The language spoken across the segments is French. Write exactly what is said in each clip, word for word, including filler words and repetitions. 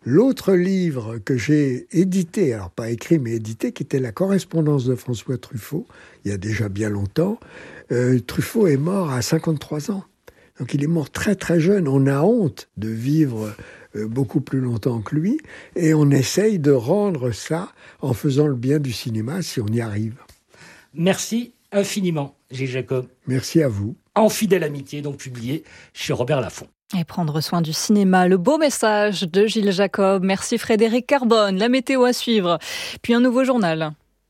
L'autre livre que j'ai édité, alors pas écrit mais édité, qui était La correspondance de François Truffaut, il y a déjà bien longtemps. Euh, Truffaut est mort à cinquante-trois ans. Donc il est mort très très jeune. On a honte de vivre euh, beaucoup plus longtemps que lui. Et on essaye de rendre ça en faisant le bien du cinéma si on y arrive. Merci infiniment, Gilles Jacob. Merci à vous. En fidèle amitié, donc publié chez Robert Laffont. Et prendre soin du cinéma, le beau message de Gilles Jacob. Merci Frédéric Carbone, la météo à suivre. Puis un nouveau journal.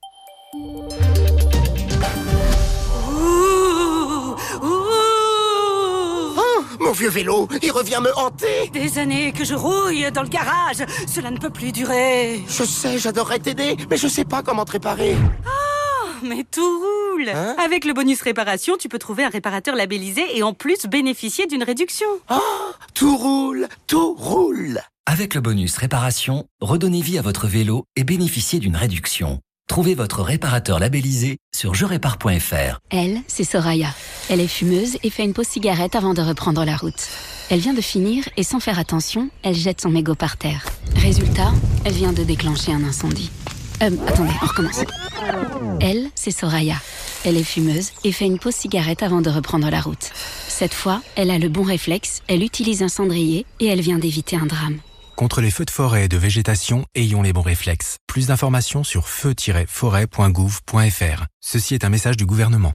Mon vieux vélo, il revient me hanter. Des années que je rouille dans le garage. Cela ne peut plus durer. Je sais, j'adorerais t'aider, mais je sais pas comment te réparer. Oh, mais tout roule. Hein? Avec le bonus réparation, tu peux trouver un réparateur labellisé et en plus bénéficier d'une réduction. Oh, tout roule, tout roule. Avec le bonus réparation, redonnez vie à votre vélo et bénéficiez d'une réduction. Trouvez votre réparateur labellisé sur je répare point f r. Elle, c'est Soraya. Elle est fumeuse et fait une pause cigarette avant de reprendre la route. Elle vient de finir et sans faire attention, elle jette son mégot par terre. Résultat, elle vient de déclencher un incendie. Euh, attendez, on recommence. Elle, c'est Soraya. Elle est fumeuse et fait une pause cigarette avant de reprendre la route. Cette fois, elle a le bon réflexe, elle utilise un cendrier et elle vient d'éviter un drame. Contre les feux de forêt et de végétation, ayons les bons réflexes. Plus d'informations sur feu tiret forêt point gouv point f r. Ceci est un message du gouvernement.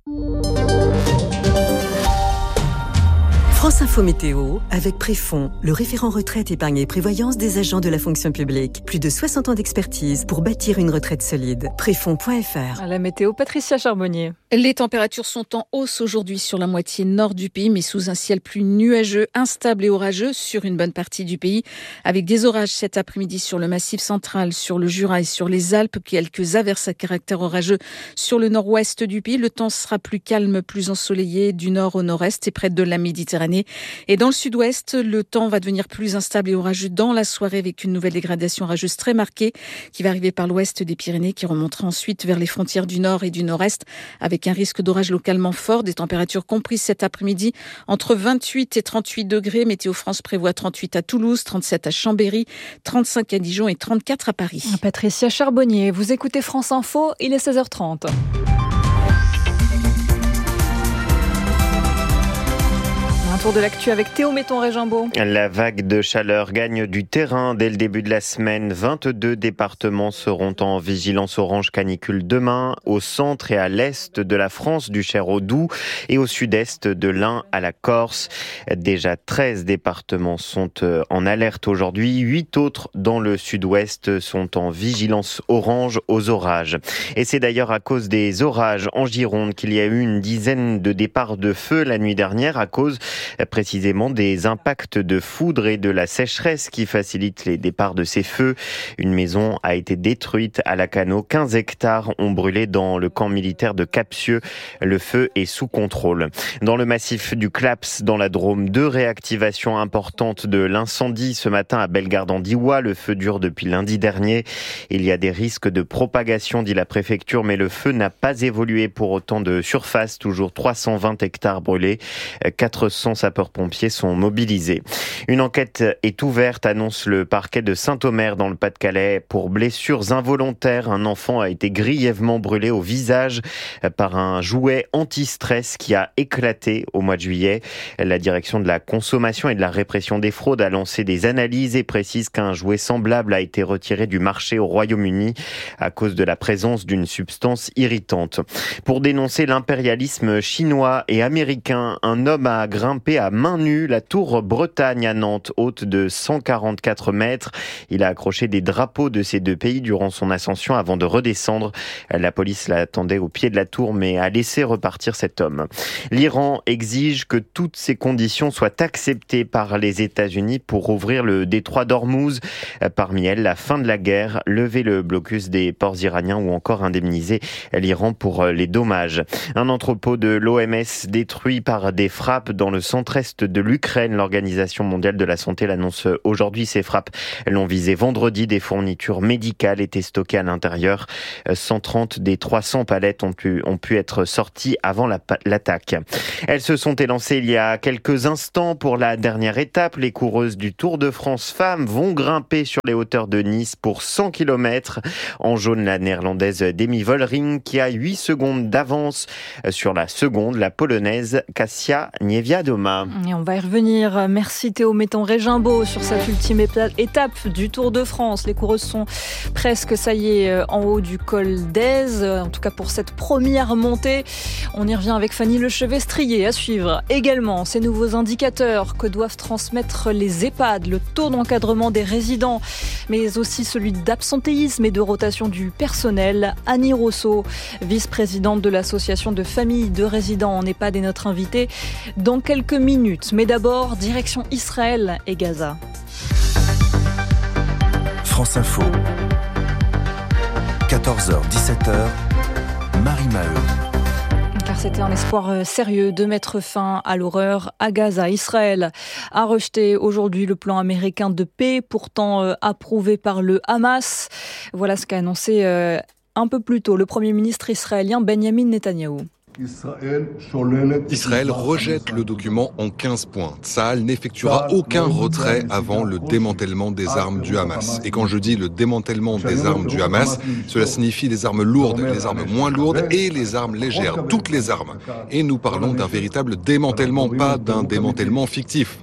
France Info Météo, avec Préfond, le référent retraite, épargne et prévoyance des agents de la fonction publique. Plus de soixante ans d'expertise pour bâtir une retraite solide. Préfond point f r. À la météo, Patricia Charbonnier. Les températures sont en hausse aujourd'hui sur la moitié nord du pays, mais sous un ciel plus nuageux, instable et orageux sur une bonne partie du pays, avec des orages cet après-midi sur le Massif central, sur le Jura et sur les Alpes, quelques averses à caractère orageux sur le nord-ouest du pays. Le temps sera plus calme, plus ensoleillé du nord au nord-est et près de la Méditerranée. Et dans le sud-ouest, le temps va devenir plus instable et orageux dans la soirée avec une nouvelle dégradation orageuse très marquée qui va arriver par l'ouest des Pyrénées, qui remontera ensuite vers les frontières du nord et du nord-est avec un risque d'orage localement fort, des températures comprises cet après-midi entre vingt-huit et trente-huit degrés. Météo France prévoit trente-huit à Toulouse, trente-sept à Chambéry, trente-cinq à Dijon et trente-quatre à Paris. Patricia Charbonnier, vous écoutez France Info, il est seize heures trente. Un tour de l'actu avec Théo Metton-Régimbaud. La vague de chaleur gagne du terrain dès le début de la semaine. vingt-deux départements seront en vigilance orange canicule demain, au centre et à l'est de la France, du Cher au Doubs, et au sud-est de l'Ain à la Corse. Déjà treize départements sont en alerte aujourd'hui. huit autres dans le sud-ouest sont en vigilance orange aux orages. Et c'est d'ailleurs à cause des orages en Gironde qu'il y a eu une dizaine de départs de feu la nuit dernière à cause précisément des impacts de foudre et de la sécheresse qui facilitent les départs de ces feux. Une maison a été détruite à Lacanau. quinze hectares ont brûlé dans le camp militaire de Capsieux. Le feu est sous contrôle. Dans le massif du Claps, dans la Drôme, deux réactivations importantes de l'incendie ce matin à Bellegarde-en-Diois. Le feu dure depuis lundi dernier. Il y a des risques de propagation, dit la préfecture, mais le feu n'a pas évolué pour autant de surface. Toujours trois cent vingt hectares brûlés. quatre cents sapeurs-pompiers sont mobilisés. Une enquête est ouverte, annonce le parquet de Saint-Omer dans le Pas-de-Calais. Pour blessures involontaires, un enfant a été grièvement brûlé au visage par un jouet anti-stress qui a éclaté au mois de juillet. La direction de la consommation et de la répression des fraudes a lancé des analyses et précise qu'un jouet semblable a été retiré du marché au Royaume-Uni à cause de la présence d'une substance irritante. Pour dénoncer l'impérialisme chinois et américain, un homme a grimpé à main nue la tour Bretagne à Nantes, haute de cent quarante-quatre mètres. Il a accroché des drapeaux de ces deux pays durant son ascension avant de redescendre. La police l'attendait au pied de la tour mais a laissé repartir cet homme. L'Iran exige que toutes ces conditions soient acceptées par les États-Unis pour ouvrir le détroit d'Ormuz. Parmi elles, la fin de la guerre, lever le blocus des ports iraniens ou encore indemniser l'Iran pour les dommages. Un entrepôt de l'O M S détruit par des frappes dans le centre centre-est de l'Ukraine. L'Organisation mondiale de la santé l'annonce aujourd'hui. Ces frappes l'ont visé vendredi. Des fournitures médicales étaient stockées à l'intérieur. cent trente des trois cents palettes ont pu, ont pu être sorties avant la, l'attaque. Elles se sont élancées il y a quelques instants pour la dernière étape. Les coureuses du Tour de France femmes vont grimper sur les hauteurs de Nice pour cent kilomètres. En jaune, la néerlandaise Demi Vollering qui a huit secondes d'avance sur la seconde, la polonaise Kasia Niewiadoma. Et on va y revenir. Merci Théo Metton-Régimbaud sur cette ultime étape du Tour de France. Les coureuses sont presque, ça y est, en haut du col d'Aise. En tout cas pour cette première montée. On y revient avec Fanny Lechevet-Strier à suivre. Également, ces nouveaux indicateurs que doivent transmettre les EHPAD, le taux d'encadrement des résidents, mais aussi celui d'absentéisme et de rotation du personnel. Annie Rousseau, vice-présidente de l'association de familles de résidents en EHPAD, est notre invitée dans quelques minutes. Mais d'abord, direction Israël et Gaza. France Info. quatorze heures dix-sept heures. Marie Maheu. Car c'était un espoir sérieux de mettre fin à l'horreur à Gaza. Israël a rejeté aujourd'hui le plan américain de paix, pourtant approuvé par le Hamas. Voilà ce qu'a annoncé un peu plus tôt le Premier ministre israélien Benjamin Netanyahou. Israël rejette le document en quinze points. Tsahal n'effectuera aucun retrait avant le démantèlement des armes du Hamas. Et quand je dis le démantèlement des armes du Hamas, cela signifie les armes lourdes, les armes moins lourdes et les armes légères, toutes les armes. Et nous parlons d'un véritable démantèlement, pas d'un démantèlement fictif.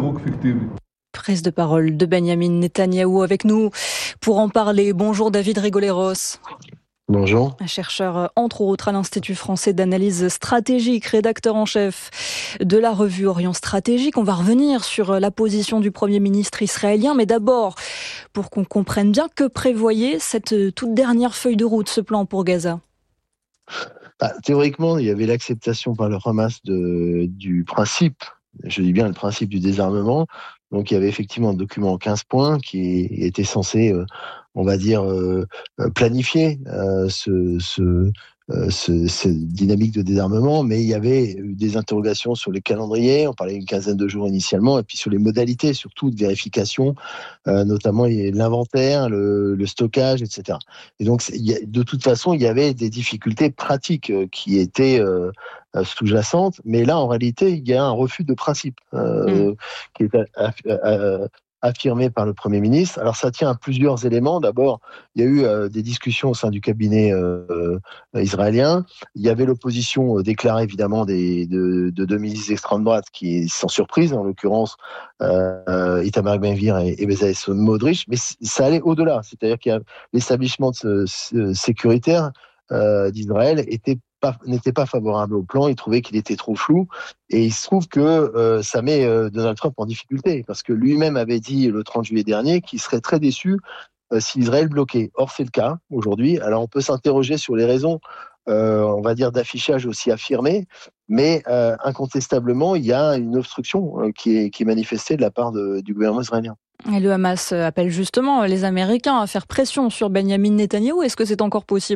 Prise de parole de Benjamin Netanyahou avec nous pour en parler. Bonjour David Rigoleros. Bonjour. Un chercheur, entre autres, à l'Institut français d'analyse stratégique, rédacteur en chef de la revue Orient Stratégique. On va revenir sur la position du Premier ministre israélien, mais d'abord, pour qu'on comprenne bien, que prévoyait cette toute dernière feuille de route, ce plan pour Gaza ? Bah, théoriquement, il y avait l'acceptation par le Hamas de, du principe, je dis bien le principe du désarmement. Donc il y avait effectivement un document en quinze points qui était censé, euh, on va dire, euh, planifier euh, ce, ce, euh, ce, cette dynamique de désarmement, mais il y avait eu des interrogations sur le calendrier, on parlait d'une quinzaine de jours initialement, et puis sur les modalités, surtout de vérification, euh, notamment l'inventaire, le, le stockage, et cetera. Et donc il y a, de toute façon, il y avait des difficultés pratiques euh, qui étaient euh, sous-jacente, mais là en réalité il y a un refus de principe euh, mmh. qui est aff- aff- affirmé par le Premier ministre. Alors ça tient à plusieurs éléments. D'abord, il y a eu euh, des discussions au sein du cabinet euh, israélien. Il y avait l'opposition euh, déclarée évidemment des, de, de deux ministres d'extrême droite qui, sans surprise, en l'occurrence euh, Itamar Ben-Gvir et, et Bezalel Smotrich, mais ça allait au-delà. C'est-à-dire qu'il y a l'établissement de ce, ce, sécuritaire euh, d'Israël était Pas, n'était pas favorable au plan, il trouvait qu'il était trop flou, et il se trouve que euh, ça met euh, Donald Trump en difficulté, parce que lui-même avait dit le trente juillet dernier qu'il serait très déçu euh, si Israël bloquait. Or c'est le cas aujourd'hui. Alors on peut s'interroger sur les raisons, euh, on va dire, d'affichage aussi affirmé, mais euh, incontestablement il y a une obstruction euh, qui, est, qui est manifestée de la part de, du gouvernement israélien. Et le Hamas appelle justement les Américains à faire pression sur Benjamin Netanyahou. Est-ce que c'est encore possible ?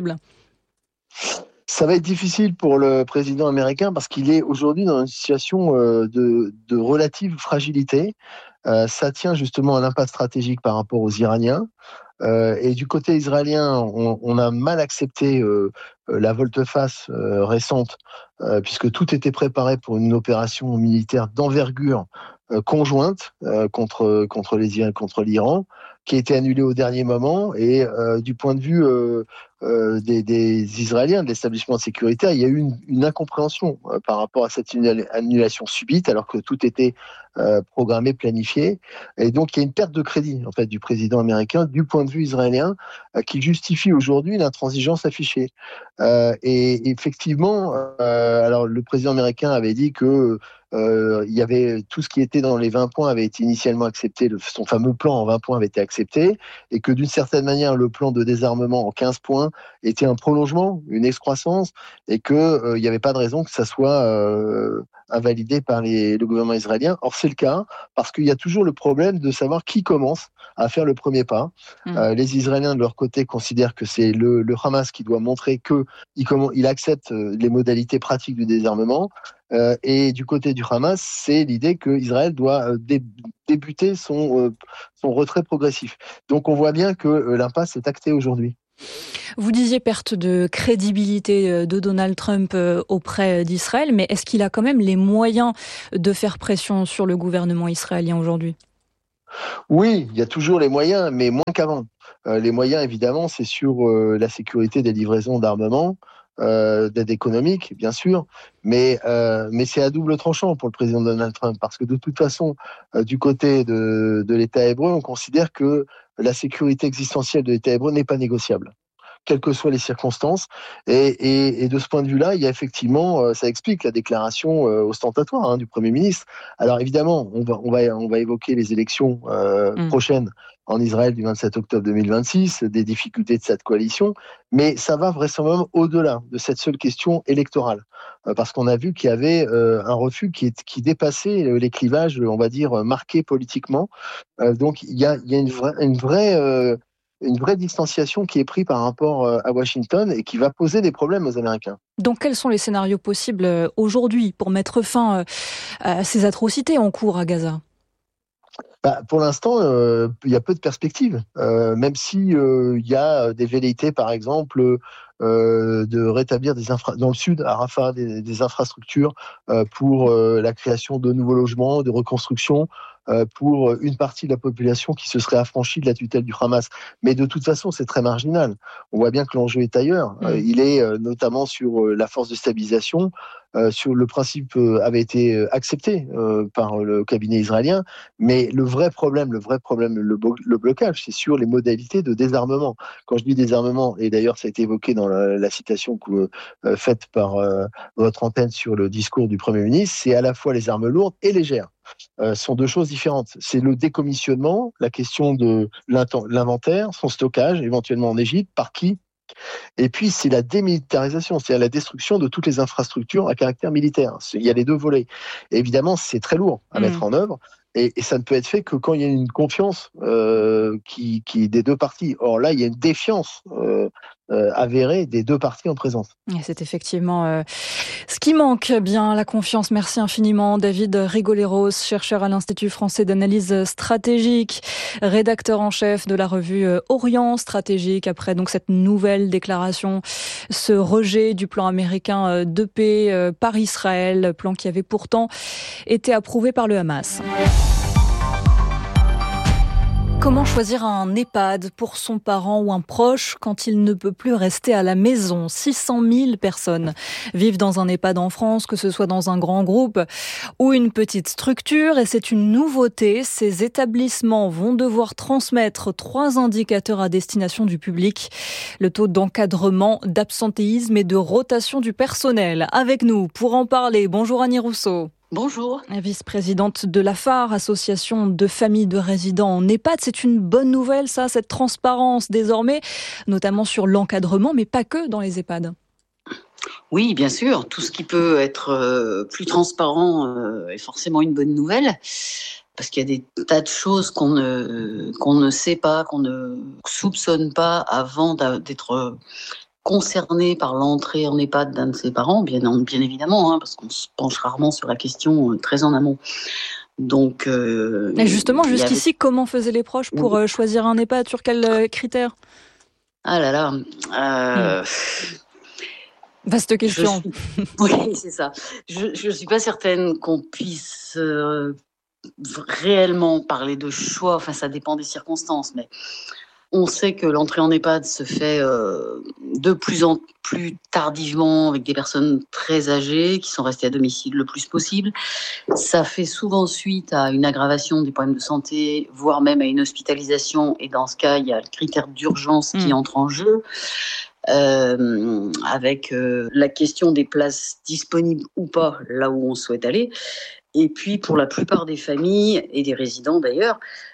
Ça va être difficile pour le président américain parce qu'il est aujourd'hui dans une situation de, de relative fragilité. Euh, ça tient justement à l'impasse stratégique par rapport aux Iraniens. Euh, et du côté israélien, on, on a mal accepté euh, la volte-face euh, récente, euh, puisque tout était préparé pour une opération militaire d'envergure euh, conjointe euh, contre, contre, les, contre l'Iran, qui a été annulée au dernier moment. Et euh, du point de vue euh, euh, des, des Israéliens, de l'établissement sécuritaire, il y a eu une, une incompréhension euh, par rapport à cette annulation subite, alors que tout était euh, programmé, planifié. Et donc il y a une perte de crédit en fait du président américain du point de vue israélien, euh, qui justifie aujourd'hui l'intransigeance affichée. Euh, et effectivement, euh, alors le président américain avait dit que Euh, il y avait tout ce qui était dans les vingt points avait été initialement accepté, le, son fameux plan en vingt points avait été accepté, et que d'une certaine manière le plan de désarmement en quinze points était un prolongement, une excroissance, et qu'il n'y euh, avait pas de raison que ça soit euh, invalidé par les, le gouvernement israélien. Or, c'est le cas parce qu'il y a toujours le problème de savoir qui commence à faire le premier pas. Mmh. Euh, les Israéliens, de leur côté, considèrent que c'est le, le Hamas qui doit montrer qu'il il accepte les modalités pratiques du désarmement. Euh, et du côté du Hamas, c'est l'idée qu'Israël doit euh, dé- débuter son, euh, son retrait progressif. Donc, on voit bien que euh, l'impasse est actée aujourd'hui. Vous disiez perte de crédibilité de Donald Trump auprès d'Israël, mais est-ce qu'il a quand même les moyens de faire pression sur le gouvernement israélien aujourd'hui ? Oui, il y a toujours les moyens, mais moins qu'avant. Euh, les moyens, évidemment, c'est sur euh, la sécurité des livraisons d'armement, euh, d'aide économique, bien sûr, mais, euh, mais c'est à double tranchant pour le président Donald Trump, parce que de toute façon, euh, du côté de, de l'État hébreu, on considère que la sécurité existentielle de l'État hébreu n'est pas négociable, quelles que soient les circonstances. Et, et, et de ce point de vue-là, il y a effectivement, euh, ça explique la déclaration euh, ostentatoire hein, du Premier ministre. Alors évidemment, on va, on va, on va évoquer les élections euh, mmh. prochaines en Israël du vingt-sept octobre deux mille vingt-six, des difficultés de cette coalition, mais ça va vraisemblablement au-delà de cette seule question électorale, euh, parce qu'on a vu qu'il y avait euh, un refus qui, est, qui dépassait les clivages, on va dire, marqués politiquement. Euh, donc il y a, il y a une vraie... Une vraie euh, une vraie distanciation qui est prise par rapport à Washington et qui va poser des problèmes aux Américains. Donc quels sont les scénarios possibles aujourd'hui pour mettre fin à ces atrocités en cours à Gaza ? Bah, pour l'instant, euh, il y a peu de perspectives, euh, même si euh, il y a des velléités, par exemple, euh, de rétablir des infra- dans le sud, à Rafah, des, des infrastructures euh, pour euh, la création de nouveaux logements, de reconstruction, euh, pour une partie de la population qui se serait affranchie de la tutelle du Hamas. Mais de toute façon, c'est très marginal. On voit bien que l'enjeu est ailleurs. Mmh. Euh, il est euh, notamment sur euh, la force de stabilisation. Euh, sur le principe euh, avait été accepté euh, par le cabinet israélien, mais le vrai problème, le vrai problème, le, bo- le blocage, c'est sur les modalités de désarmement. Quand je dis désarmement, et d'ailleurs ça a été évoqué dans la, la citation que, euh, faite par euh, votre antenne sur le discours du Premier ministre, c'est à la fois les armes lourdes et légères. Euh, sont deux choses différentes. C'est le décommissionnement, la question de l'inventaire, son stockage, éventuellement en Égypte, par qui ? Et puis, c'est la démilitarisation, c'est-à-dire la destruction de toutes les infrastructures à caractère militaire. Il y a les deux volets. Et évidemment, c'est très lourd à mmh. mettre en œuvre. Et, et ça ne peut être fait que quand il y a une confiance euh, qui, qui des deux parties. Or là, il y a une défiance euh, euh, avérée des deux parties en présence. Et c'est effectivement euh, ce qui manque, bien la confiance. Merci infiniment, David Rigoleros, chercheur à l'Institut français d'analyse stratégique, rédacteur en chef de la revue Orient Stratégique. Après donc cette nouvelle déclaration, ce rejet du plan américain de paix par Israël, plan qui avait pourtant été approuvé par le Hamas. Comment choisir un EHPAD pour son parent ou un proche quand il ne peut plus rester à la maison ? six cent mille personnes vivent dans un EHPAD en France, que ce soit dans un grand groupe ou une petite structure. Et c'est une nouveauté. Ces établissements vont devoir transmettre trois indicateurs à destination du public. Le taux d'encadrement, d'absentéisme et de rotation du personnel. Avec nous, pour en parler, bonjour Annie Rousseau. Bonjour. Vice-présidente de l'A F A R, association de familles de résidents en EHPAD. C'est une bonne nouvelle, ça, cette transparence désormais, notamment sur l'encadrement, mais pas que dans les EHPAD. Oui, bien sûr. Tout ce qui peut être euh, plus transparent euh, est forcément une bonne nouvelle. Parce qu'il y a des tas de choses qu'on ne, qu'on ne sait pas, qu'on ne soupçonne pas avant d'être concerné par l'entrée en EHPAD d'un de ses parents, bien, bien évidemment, hein, parce qu'on se penche rarement sur la question euh, très en amont. Donc, euh, et justement, jusqu'ici, avait... comment faisaient les proches pour oui. euh, choisir un EHPAD ? Sur quels euh, critères ? Ah là là euh... hmm. Vaste question. Suis... Oui, c'est ça. Je ne suis pas certaine qu'on puisse euh, réellement parler de choix. Enfin, ça dépend des circonstances, mais on sait que l'entrée en EHPAD se fait euh, de plus en plus tardivement avec des personnes très âgées qui sont restées à domicile le plus possible. Ça fait souvent suite à une aggravation des problèmes de santé, voire même à une hospitalisation. Et dans ce cas, il y a le critère d'urgence mmh. qui entre en jeu. Euh, avec euh, la question des places disponibles ou pas là où on souhaite aller. Et puis, pour la plupart des familles et des résidents d'ailleurs,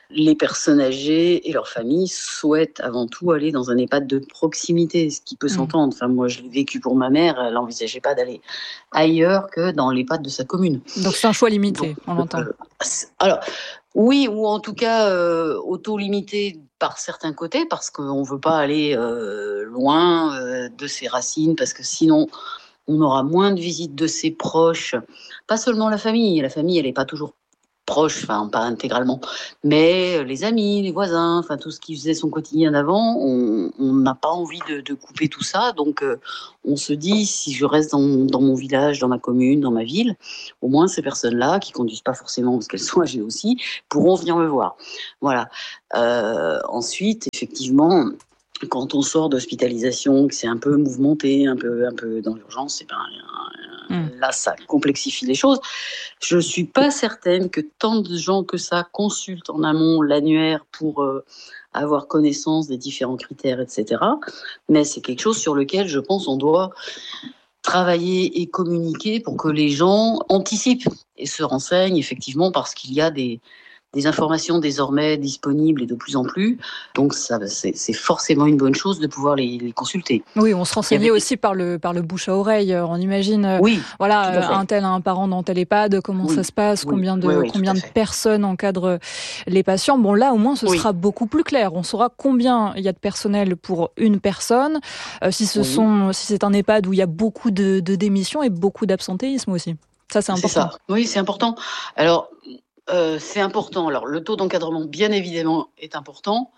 les personnes âgées et leurs familles souhaitent avant tout aller dans un EHPAD de proximité, ce qui peut mmh. s'entendre. Enfin, moi, je l'ai vécu pour ma mère, elle n'envisageait pas d'aller ailleurs que dans l'EHPAD de sa commune. Donc c'est un choix limité, Donc, on l'entend. Euh, alors, oui, ou en tout cas euh, auto-limité par certains côtés, parce qu'on ne veut pas aller euh, loin euh, de ses racines, parce que sinon, on aura moins de visites de ses proches. Pas seulement la famille, la famille, elle n'est pas toujours proche, enfin pas intégralement, mais les amis, les voisins, enfin tout ce qui faisait son quotidien d'avant, on n'a pas envie de, de couper tout ça, donc euh, on se dit, si je reste dans, dans mon village, dans ma commune, dans ma ville, au moins ces personnes-là, qui conduisent pas forcément parce qu'elles sont âgées aussi, pourront venir me voir. Voilà. Euh, ensuite, effectivement, quand on sort d'hospitalisation, que c'est un peu mouvementé, un peu, un peu dans l'urgence, et ben, mmh. là, ça complexifie les choses. Je ne suis pas certaine que tant de gens que ça consultent en amont l'annuaire pour euh, avoir connaissance des différents critères, et cetera. Mais c'est quelque chose sur lequel, je pense, on doit travailler et communiquer pour que les gens anticipent et se renseignent, effectivement, parce qu'il y a des... des informations désormais disponibles et de plus en plus. Donc, ça, c'est, c'est forcément une bonne chose de pouvoir les, les consulter. Oui, on se renseignait avait... aussi par le, par le bouche à oreille. On imagine, oui, voilà, un tel a un parent dans tel EHPAD, comment oui. ça se passe, oui. combien de, oui, oui, combien de personnes encadrent les patients. Bon, là, au moins, ce oui. sera beaucoup plus clair. On saura combien il y a de personnel pour une personne, euh, si, ce oui. sont, si c'est un EHPAD où il y a beaucoup de, de démissions et beaucoup d'absentéisme aussi. Ça, c'est important. C'est ça. Oui, c'est important. Alors, Euh, c'est important. Alors, le taux d'encadrement, bien évidemment, est important.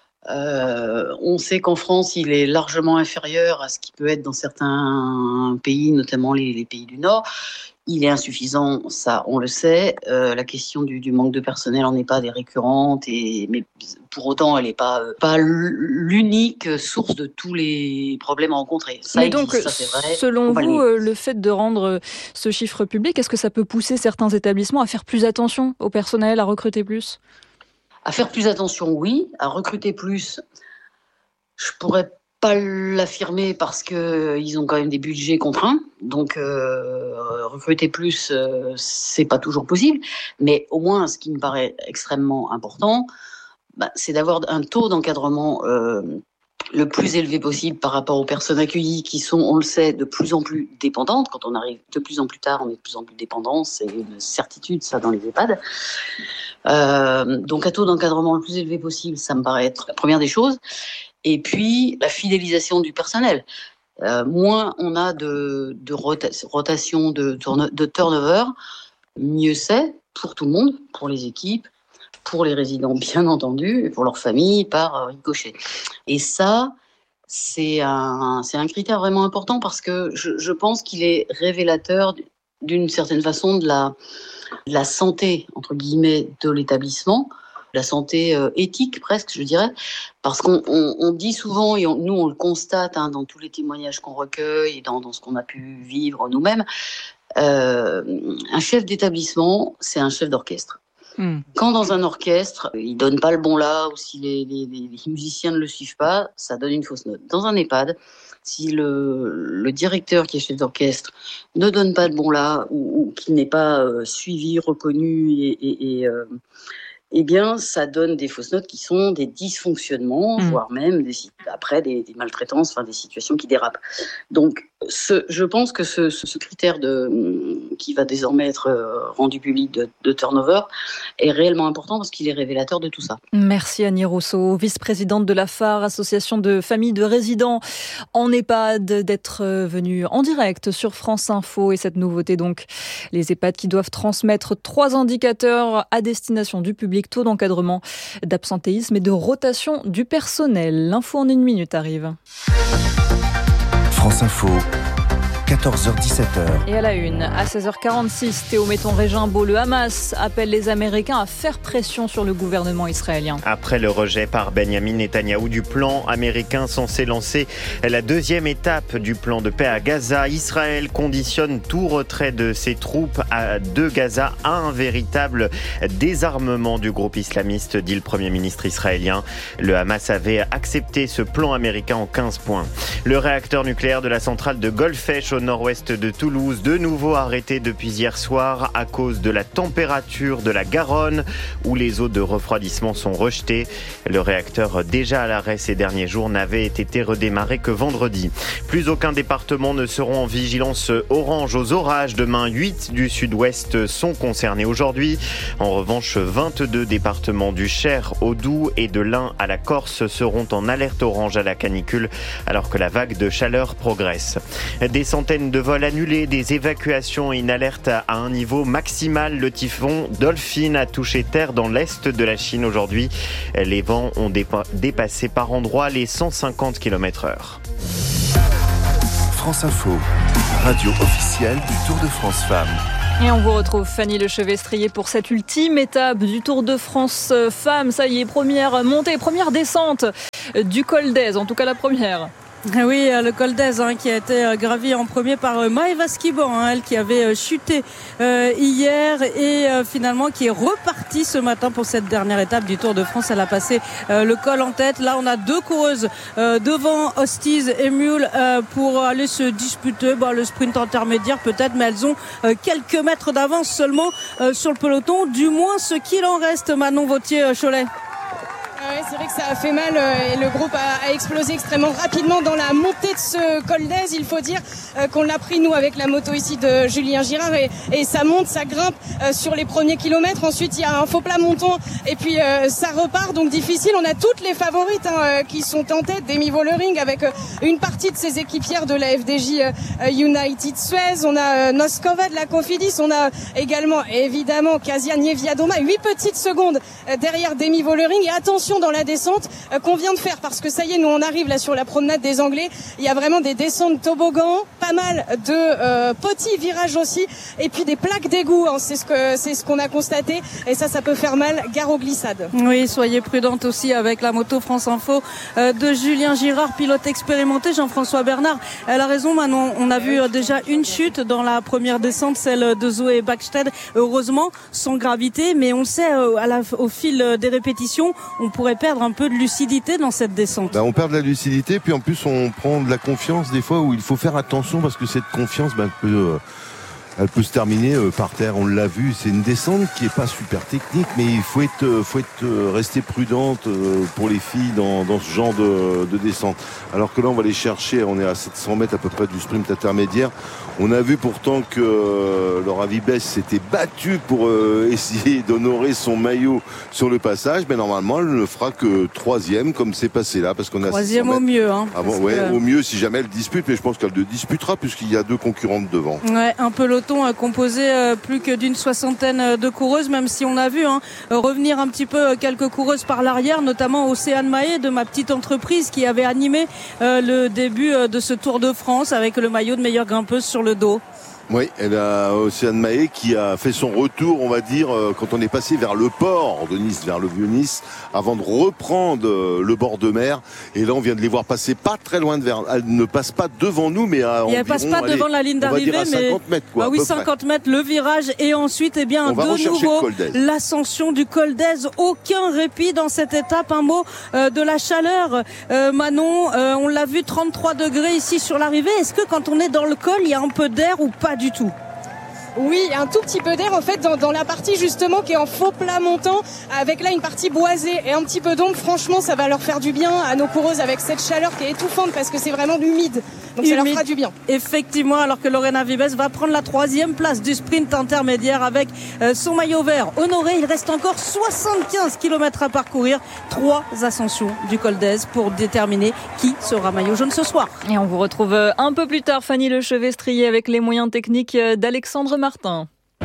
Euh, on sait qu'en France, il est largement inférieur à ce qui peut être dans certains pays, notamment les, les pays du Nord. Il est insuffisant, ça, on le sait. Euh, la question du, du manque de personnel en EHPAD est récurrente, et, mais pour autant, elle n'est pas, pas l'unique source de tous les problèmes rencontrés. Ça mais existe, donc, ça, c'est vrai. Selon vous, le, le fait de rendre ce chiffre public, est-ce que ça peut pousser certains établissements à faire plus attention au personnel, à recruter plus ? À faire plus attention, oui. À recruter plus, je pourrais pas l'affirmer parce que ils ont quand même des budgets contraints, donc euh, recruter plus, euh, c'est pas toujours possible. Mais au moins, ce qui me paraît extrêmement important, bah, c'est d'avoir un taux d'encadrement euh, le plus élevé possible par rapport aux personnes accueillies qui sont, on le sait, de plus en plus dépendantes. Quand on arrive de plus en plus tard, on est de plus en plus dépendant, c'est une certitude, ça, dans les EHPAD. Euh, donc un taux d'encadrement le plus élevé possible, ça me paraît être la première des choses. Et puis, la fidélisation du personnel. Euh, moins on a de, de rota- rotation, de, tourne- de turnover, mieux c'est pour tout le monde, pour les équipes, pour les résidents, bien entendu, et pour leurs familles, par ricochet. Et ça, c'est un, c'est un critère vraiment important parce que je, je pense qu'il est révélateur d'une certaine façon de la, de la santé, entre guillemets, de l'établissement, la santé euh, éthique presque, je dirais, parce qu'on on, on dit souvent, et on, nous on le constate hein, dans tous les témoignages qu'on recueille et dans, dans ce qu'on a pu vivre nous-mêmes, euh, un chef d'établissement, c'est un chef d'orchestre. Mmh. Quand dans un orchestre, il donne pas le bon la, ou si les, les, les musiciens ne le suivent pas, ça donne une fausse note. Dans un EHPAD, si le, le directeur qui est chef d'orchestre ne donne pas le bon la, ou, ou qu'il n'est pas euh, suivi, reconnu et, et, et euh, eh bien, ça donne des fausses notes qui sont des dysfonctionnements, mmh. voire même des, après des, des maltraitances, enfin des situations qui dérapent. Donc, ce, je pense que ce, ce, ce critère de, qui va désormais être rendu public de, de turnover est réellement important parce qu'il est révélateur de tout ça. Merci Annie Rousseau, vice-présidente de la F A R, association de familles de résidents en EHPAD, d'être venue en direct sur France Info. Et cette nouveauté donc, les EHPAD qui doivent transmettre trois indicateurs à destination du public, taux d'encadrement, d'absentéisme et de rotation du personnel. L'info en une minute arrive. France Info, quatorze heures dix-sept heures. Et à la une, à seize heures quarante-six, Théo Méton-Régimbaud, le Hamas appelle les Américains à faire pression sur le gouvernement israélien. Après le rejet par Benyamin Netanyahou du plan américain censé lancer la deuxième étape du plan de paix à Gaza, Israël conditionne tout retrait de ses troupes à, de Gaza à un véritable désarmement du groupe islamiste, dit le Premier ministre israélien. Le Hamas avait accepté ce plan américain en quinze points. Le réacteur nucléaire de la centrale de Golfech au au nord-ouest de Toulouse, de nouveau arrêté depuis hier soir à cause de la température de la Garonne, où les eaux de refroidissement sont rejetées. Le réacteur, déjà à l'arrêt ces derniers jours, n'avait été redémarré que vendredi. Plus aucun département ne seront en vigilance orange aux orages. Demain, huit du sud-ouest sont concernés aujourd'hui. En revanche, vingt-deux départements du Cher au Doubs et de l'Ain à la Corse seront en alerte orange à la canicule, alors que la vague de chaleur progresse. Des centaines de vols annulés, des évacuations et une alerte à un niveau maximal. Le typhon Dolphin a touché terre dans l'est de la Chine aujourd'hui. Les vents ont dépa- dépassé par endroits les cent cinquante kilomètres heure. France Info, radio officielle du Tour de France Femmes. Et on vous retrouve Fanny Lechevestrier pour cette ultime étape du Tour de France Femmes. Ça y est, première montée, première descente du col d'Èze, en tout cas la première. Oui, le col d'Èze hein, qui a été gravi en premier par Maëva Skiban, hein, elle qui avait chuté euh, hier et euh, finalement qui est repartie ce matin pour cette dernière étape du Tour de France. Elle a passé euh, le col en tête. Là, on a deux coureuses euh, devant Hostiz et Mule euh, pour aller se disputer bah, le sprint intermédiaire peut-être, mais elles ont euh, quelques mètres d'avance seulement euh, sur le peloton, du moins ce qu'il en reste. Manon Vautier-Cholet. Ouais, c'est vrai que ça a fait mal euh, et le groupe a, a explosé extrêmement rapidement dans la montée de ce col d'Èze. Il faut dire euh, qu'on l'a pris nous avec la moto ici de Julien Girard et, et ça monte, ça grimpe euh, sur les premiers kilomètres. Ensuite il y a un faux plat montant et puis euh, ça repart, donc difficile. On a toutes les favorites hein, euh, qui sont en tête. Demi Vollering avec euh, une partie de ses équipières de la F D J euh, United Suez. On a euh, Noskova de la Cofidis. On a également évidemment Kasia Niewiadoma, huit petites secondes euh, derrière Demi Vollering. Et attention dans la descente euh, qu'on vient de faire, parce que ça y est, nous on arrive là sur la promenade des Anglais. Il y a vraiment des descentes toboggans, pas mal de euh, petits virages aussi, et puis des plaques d'égout. Hein, c'est ce que c'est ce qu'on a constaté, et ça, ça peut faire mal, gare aux glissades. Oui, soyez prudente aussi avec la moto France Info euh, de Julien Girard, pilote expérimenté. Jean-François Bernard, elle a raison, Manon. On a vu euh, déjà une chute dans la première descente, celle de Zoé Backstedt, heureusement sans gravité, mais on sait euh, à la, au fil des répétitions, on pourrait perdre un peu de lucidité dans cette descente. Bah, on perd de la lucidité, puis en plus on prend de la confiance des fois où il faut faire attention, parce que cette confiance, bah, elle peut, euh, elle peut se terminer euh, par terre. On l'a vu, c'est une descente qui est pas super technique, mais il faut être, euh, faut être euh, rester prudente euh, pour les filles dans, dans ce genre de, de descente. Alors que là, on va les chercher. On est à sept cents mètres à peu près du sprint intermédiaire. On a vu pourtant que euh, Laura Vibes s'était battue pour euh, essayer d'honorer son maillot sur le passage, mais normalement elle ne fera que troisième, comme c'est passé là, parce qu'on a troisième au mieux. Hein, ah bon, ouais, que... au mieux si jamais elle dispute, mais je pense qu'elle le disputera puisqu'il y a deux concurrentes devant. Ouais, un peloton euh, composé euh, plus que d'une soixantaine de coureuses, même si on a vu hein, revenir un petit peu euh, quelques coureuses par l'arrière, notamment Océane Mahé de ma petite entreprise qui avait animé euh, le début euh, de ce Tour de France avec le maillot de meilleure grimpeuse sur le dos. Oui, elle a Océane Mahé qui a fait son retour, on va dire, quand on est passé vers le port de Nice, vers le vieux Nice, avant de reprendre le bord de mer. Et là, on vient de les voir passer pas très loin de vers. Elle ne passe pas devant nous, mais à et elle passe pas allez, devant la ligne d'arrivée, mais cinquante mètres, quoi, bah oui, cinquante mètres, le virage et ensuite, eh bien, de nouveau l'ascension du col d'Èze. Aucun répit dans cette étape. Un mot euh, de la chaleur, euh, Manon. Euh, on l'a vu, trente-trois degrés ici sur l'arrivée. Est-ce que quand on est dans le col, il y a un peu d'air ou pas du tout? Oui, un tout petit peu d'air en fait dans, dans la partie justement qui est en faux plat montant, avec là une partie boisée et un petit peu d'ombre. Franchement, ça va leur faire du bien à nos coureuses avec cette chaleur qui est étouffante parce que c'est vraiment humide. Donc humide, ça leur fera du bien. Effectivement, alors que Lorena Vives va prendre la troisième place du sprint intermédiaire avec euh, son maillot vert honoré. Il reste encore soixante-quinze kilomètres à parcourir. Trois ascensions du col d'Èze pour déterminer qui sera maillot jaune ce soir. Et on vous retrouve un peu plus tard, Fanny Lechevestrier, avec les moyens techniques d'Alexandre Martin.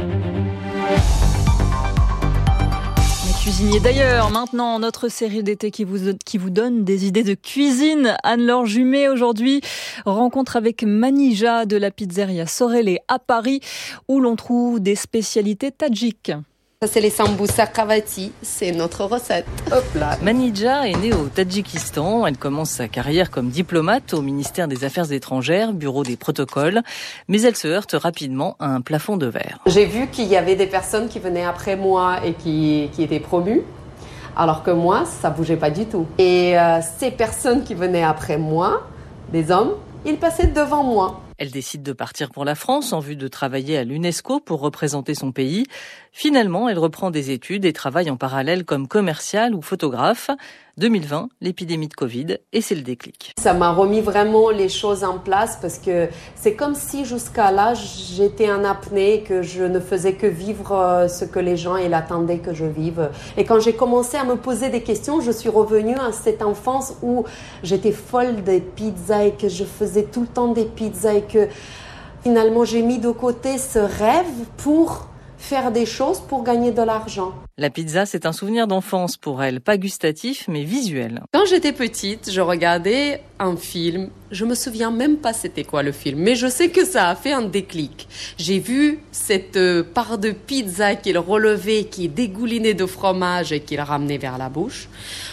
Les cuisiniers d'ailleurs, maintenant notre série d'été qui vous, qui vous donne des idées de cuisine. Anne-Laure Jumet aujourd'hui, rencontre avec Manija de la pizzeria Sorelli à Paris, où l'on trouve des spécialités tadjiques. Ça, c'est les sambusa kavati, c'est notre recette. Hop là. Manija est née au Tadjikistan. Elle commence sa carrière comme diplomate au ministère des Affaires étrangères, bureau des protocoles. Mais elle se heurte rapidement à un plafond de verre. J'ai vu qu'il y avait des personnes qui venaient après moi et qui, qui étaient promues. Alors que moi, ça bougeait pas du tout. Et euh, ces personnes qui venaient après moi, des hommes, ils passaient devant moi. Elle décide de partir pour la France en vue de travailler à l'UNESCO pour représenter son pays. Finalement, elle reprend des études et travaille en parallèle comme commerciale ou photographe. deux mille vingt, l'épidémie de Covid, et c'est le déclic. Ça m'a remis vraiment les choses en place parce que c'est comme si jusqu'à là, j'étais en apnée, que je ne faisais que vivre ce que les gens ils attendaient que je vive. Et quand j'ai commencé à me poser des questions, je suis revenue à cette enfance où j'étais folle des pizzas et que je faisais tout le temps des pizzas et que finalement j'ai mis de côté ce rêve pour faire des choses pour gagner de l'argent. La pizza, c'est un souvenir d'enfance pour elle, pas gustatif, mais visuel. Quand j'étais petite, je regardais un film. Je me souviens même pas c'était quoi le film, mais je sais que ça a fait un déclic. J'ai vu cette part de pizza qu'il relevait, qui dégoulinait de fromage et qu'il ramenait vers la bouche.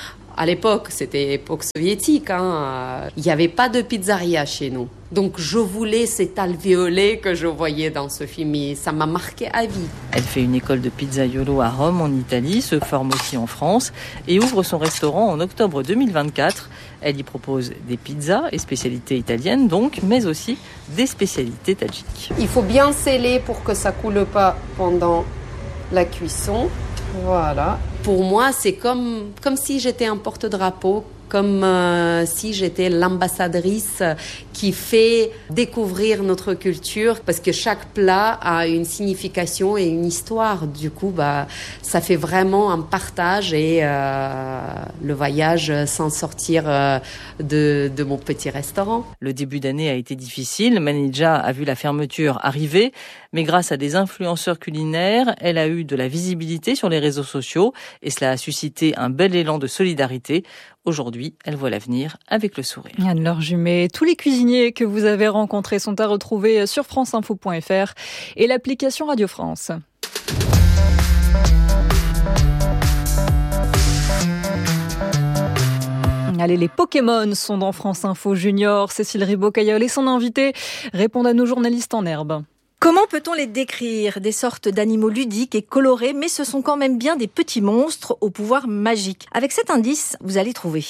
À l'époque, c'était époque soviétique, hein. Il n'y avait pas de pizzeria chez nous. Donc je voulais cet alvéolé que je voyais dans ce film et ça m'a marqué à vie. Elle fait une école de pizzaiolo à Rome, en Italie, se forme aussi en France et ouvre son restaurant en octobre deux mille vingt-quatre. Elle y propose des pizzas et spécialités italiennes donc, mais aussi des spécialités tadjiques. Il faut bien sceller pour que ça coule pas pendant la cuisson. Voilà. Pour moi, c'est comme, comme si j'étais un porte-drapeau, comme euh, si j'étais l'ambassadrice qui fait découvrir notre culture, parce que chaque plat a une signification et une histoire. Du coup, bah, ça fait vraiment un partage et euh, le voyage sans sortir euh, de, de mon petit restaurant. Le début d'année a été difficile. Manija a vu la fermeture arriver, mais grâce à des influenceurs culinaires, elle a eu de la visibilité sur les réseaux sociaux et cela a suscité un bel élan de solidarité. Aujourd'hui, elle voit l'avenir avec le sourire. Anne-Laure Jumet, tous les cuisiniers que vous avez rencontrés sont à retrouver sur franceinfo point f r et l'application Radio France. Allez, les Pokémon sont dans France Info Junior. Cécile Ribaud-Cailleul et son invité répondent à nos journalistes en herbe. Comment peut-on les décrire ? Des sortes d'animaux ludiques et colorés, mais ce sont quand même bien des petits monstres au pouvoir magique. Avec cet indice, vous allez trouver.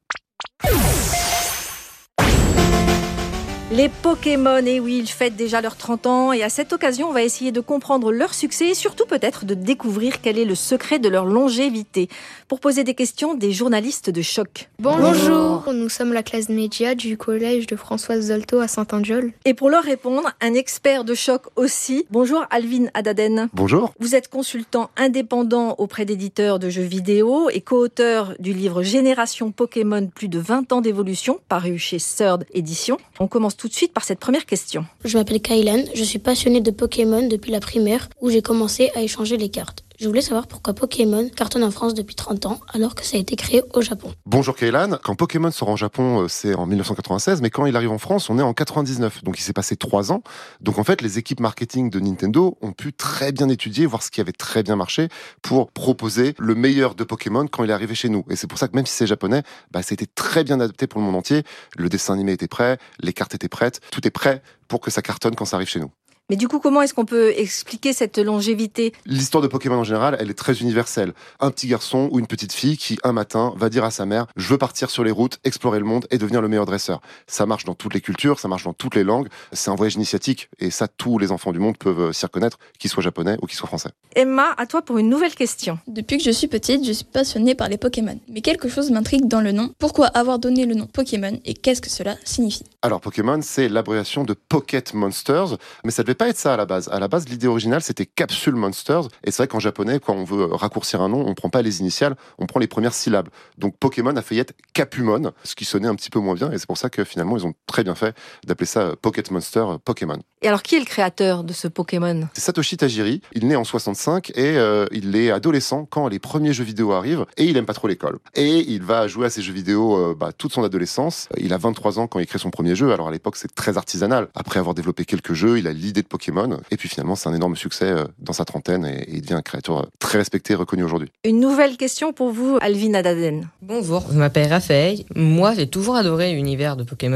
Les Pokémon, et oui, ils fêtent déjà leurs trente ans et à cette occasion, on va essayer de comprendre leur succès et surtout peut-être de découvrir quel est le secret de leur longévité. Pour poser des questions, des journalistes de Choc. Bonjour, Bonjour. Nous sommes la classe média du collège de Françoise Zolto à Saint-Angeol. Et pour leur répondre, un expert de Choc aussi. Bonjour Alvin Adaden. Bonjour. Vous êtes consultant indépendant auprès d'éditeurs de jeux vidéo et co-auteur du livre Génération Pokémon, plus de vingt ans d'évolution, paru chez Third Édition. On commence tout de suite par cette première question. Je m'appelle Kailan, je suis passionnée de Pokémon depuis la primaire où j'ai commencé à échanger les cartes. Je voulais savoir pourquoi Pokémon cartonne en France depuis trente ans alors que ça a été créé au Japon. Bonjour Kailan, quand Pokémon sort en Japon, c'est en dix-neuf cent quatre-vingt-seize, mais quand il arrive en France, on est en quatre-vingt-dix-neuf. Donc il s'est passé trois ans. Donc en fait, les équipes marketing de Nintendo ont pu très bien étudier, voir ce qui avait très bien marché pour proposer le meilleur de Pokémon quand il est arrivé chez nous. Et c'est pour ça que même si c'est japonais, bah, ça a été très bien adapté pour le monde entier. Le dessin animé était prêt, les cartes étaient prêtes, tout est prêt pour que ça cartonne quand ça arrive chez nous. Mais du coup, comment est-ce qu'on peut expliquer cette longévité ? L'histoire de Pokémon en général, elle est très universelle. Un petit garçon ou une petite fille qui, un matin, va dire à sa mère « Je veux partir sur les routes, explorer le monde et devenir le meilleur dresseur ». Ça marche dans toutes les cultures, ça marche dans toutes les langues. C'est un voyage initiatique et ça, tous les enfants du monde peuvent s'y reconnaître, qu'ils soient japonais ou qu'ils soient français. Emma, à toi pour une nouvelle question. Depuis que je suis petite, je suis passionnée par les Pokémon. Mais quelque chose m'intrigue dans le nom. Pourquoi avoir donné le nom Pokémon et qu'est-ce que cela signifie ? Alors Pokémon, c'est l'abréviation de Pocket Monsters, mais ça devait pas être ça à la base. À la base, l'idée originale, c'était Capsule Monsters. Et c'est vrai qu'en japonais, quand on veut raccourcir un nom, on prend pas les initiales, on prend les premières syllabes. Donc Pokémon a failli être Capumon, ce qui sonnait un petit peu moins bien. Et c'est pour ça que finalement, ils ont très bien fait d'appeler ça Pocket Monster Pokémon. Et alors, qui est le créateur de ce Pokémon ? C'est Satoshi Tajiri. Il naît en soixante-cinq et euh, il est adolescent quand les premiers jeux vidéo arrivent. Et il aime pas trop l'école. Et il va jouer à ces jeux vidéo euh, bah, toute son adolescence. Il a vingt-trois ans quand il crée son premier jeu. Alors à l'époque, c'est très artisanal. Après avoir développé quelques jeux, il a l'idée de Pokémon. Et puis finalement, c'est un énorme succès dans sa trentaine et il devient un créateur très respecté et reconnu aujourd'hui. Une nouvelle question pour vous, Alvin Adaden. Bonjour, je m'appelle Raphaël. Moi, j'ai toujours adoré l'univers de Pokémon.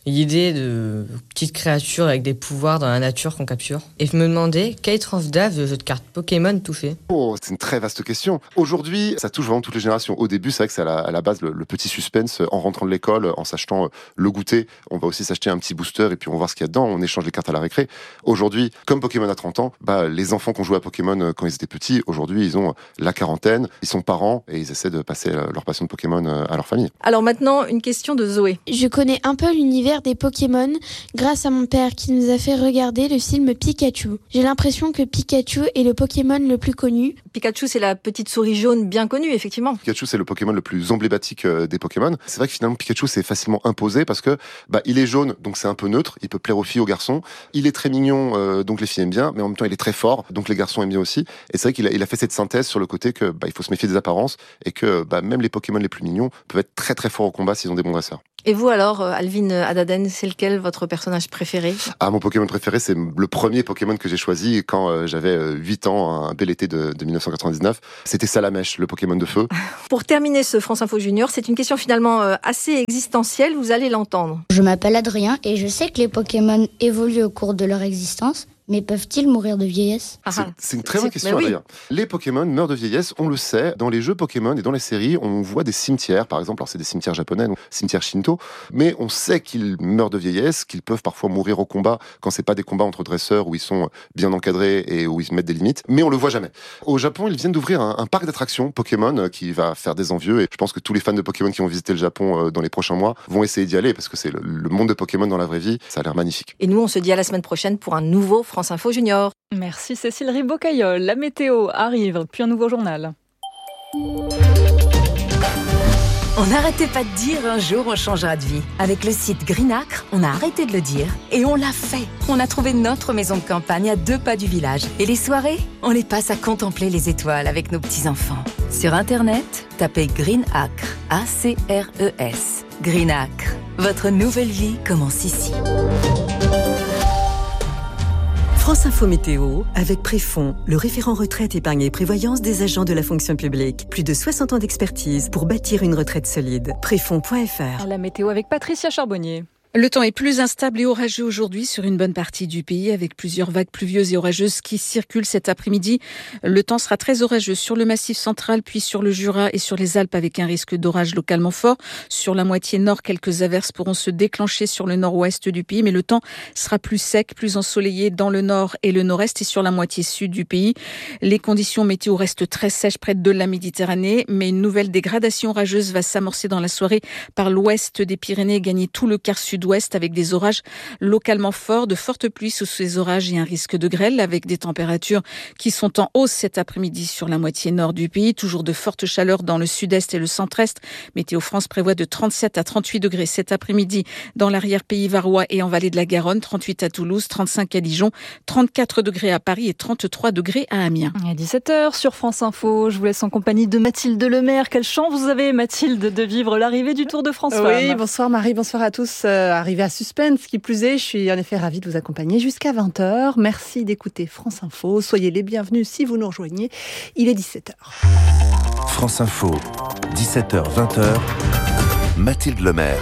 l'idée de petites créatures avec des pouvoirs dans la nature qu'on capture. Et je me demandais quelle tranche d'âge de jeu de cartes Pokémon touchait. Oh, c'est une très vaste question. Aujourd'hui, ça touche vraiment toutes les générations. Au début, c'est vrai que c'est à la, à la base le, le petit suspense en rentrant de l'école, en s'achetant le goûter. On va aussi s'acheter un petit booster et puis on va voir ce qu'il y a dedans. On échange les cartes à la récré. Aujourd'hui, comme Pokémon a trente ans, bah, les enfants qui ont joué à Pokémon quand ils étaient petits, aujourd'hui, ils ont la quarantaine, ils sont parents et ils essaient de passer leur passion de Pokémon à leur famille. Alors maintenant, une question de Zoé. Je connais un peu l'univers des Pokémon grâce à mon père qui nous a fait regarder le film Pikachu. J'ai l'impression que Pikachu est le Pokémon le plus connu. Pikachu, c'est la petite souris jaune bien connue, effectivement. Pikachu, c'est le Pokémon le plus emblématique des Pokémon. C'est vrai que finalement, Pikachu, c'est facilement imposé parce que bah, il est jaune, donc c'est un peu neutre. Il peut plaire aux filles, aux garçons. Il est très mignon, euh, donc les filles aiment bien, mais en même temps, il est très fort, donc les garçons aiment bien aussi. Et c'est vrai qu'il a, il a fait cette synthèse sur le côté que bah, il faut se méfier des apparences et que bah, même les Pokémon les plus mignons peuvent être très très forts au combat s'ils ont des bons dresseurs. Et vous alors, Alvin Adaden, c'est lequel votre personnage préféré ? Ah, mon Pokémon préféré, c'est le premier Pokémon que j'ai choisi quand euh, j'avais huit ans, un bel été de, de dix-neuf cent quatre-vingt-dix-neuf. C'était Salamèche, le Pokémon de feu. Pour terminer ce France Info Junior, c'est une question finalement euh, assez existentielle, vous allez l'entendre. Je m'appelle Adrien et je sais que les Pokémon évoluent au cours de leur existence. Mais peuvent-ils mourir de vieillesse ? C'est, c'est une très bonne question, Adrien. Oui. Les Pokémon meurent de vieillesse, on le sait. Dans les jeux Pokémon et dans les séries, on voit des cimetières, par exemple. Alors, c'est des cimetières japonais, donc cimetières Shinto. Mais on sait qu'ils meurent de vieillesse, qu'ils peuvent parfois mourir au combat quand c'est pas des combats entre dresseurs où ils sont bien encadrés et où ils mettent des limites. Mais on le voit jamais. Au Japon, ils viennent d'ouvrir un, un parc d'attractions Pokémon qui va faire des envieux. Et je pense que tous les fans de Pokémon qui vont visiter le Japon dans les prochains mois vont essayer d'y aller parce que c'est le, le monde de Pokémon dans la vraie vie. Ça a l'air magnifique. Et nous, on se dit à la semaine prochaine pour un nouveau France Info Junior. Merci Cécile Ribaud-Caillol. La météo arrive, puis un nouveau journal. On n'arrêtait pas de dire un jour on changera de vie. Avec le site Greenacre, on a arrêté de le dire et on l'a fait. On a trouvé notre maison de campagne à deux pas du village. Et les soirées, on les passe à contempler les étoiles avec nos petits-enfants. Sur Internet, tapez Greenacre, A C R E S. Greenacre, votre nouvelle vie commence ici. France Info Météo, avec Préfond, le référent retraite, épargne et prévoyance des agents de la fonction publique. Plus de soixante ans d'expertise pour bâtir une retraite solide. Préfond point F R. La météo avec Patricia Charbonnier. Le temps est plus instable et orageux aujourd'hui sur une bonne partie du pays avec plusieurs vagues pluvieuses et orageuses qui circulent cet après-midi. Le temps sera très orageux sur le Massif central puis sur le Jura et sur les Alpes avec un risque d'orage localement fort. Sur la moitié nord, quelques averses pourront se déclencher sur le nord-ouest du pays mais le temps sera plus sec, plus ensoleillé dans le nord et le nord-est et sur la moitié sud du pays. Les conditions météo restent très sèches près de la Méditerranée mais une nouvelle dégradation orageuse va s'amorcer dans la soirée par l'ouest des Pyrénées, gagner tout le quart sud ouest avec des orages localement forts, de fortes pluies sous ces orages et un risque de grêle avec des températures qui sont en hausse cet après-midi sur la moitié nord du pays. Toujours de fortes chaleurs dans le sud-est et le centre-est. Météo France prévoit de trente-sept à trente-huit degrés cet après-midi dans l'arrière-pays varois et en vallée de la Garonne, trente-huit à Toulouse, trente-cinq à Dijon, trente-quatre degrés à Paris et trente-trois degrés à Amiens. À dix-sept heures sur France Info, je vous laisse en compagnie de Mathilde Lemaire. Quelle chance vous avez, Mathilde, de vivre l'arrivée du Tour de France. Oui, bonsoir Marie, bonsoir à tous. Euh, arrivé à Suspense, qui plus est, je suis en effet ravie de vous accompagner jusqu'à vingt heures. Merci d'écouter France Info. Soyez les bienvenus si vous nous rejoignez. Il est dix-sept heures. France Info, dix-sept heures vingt heures. Mathilde Lemaire.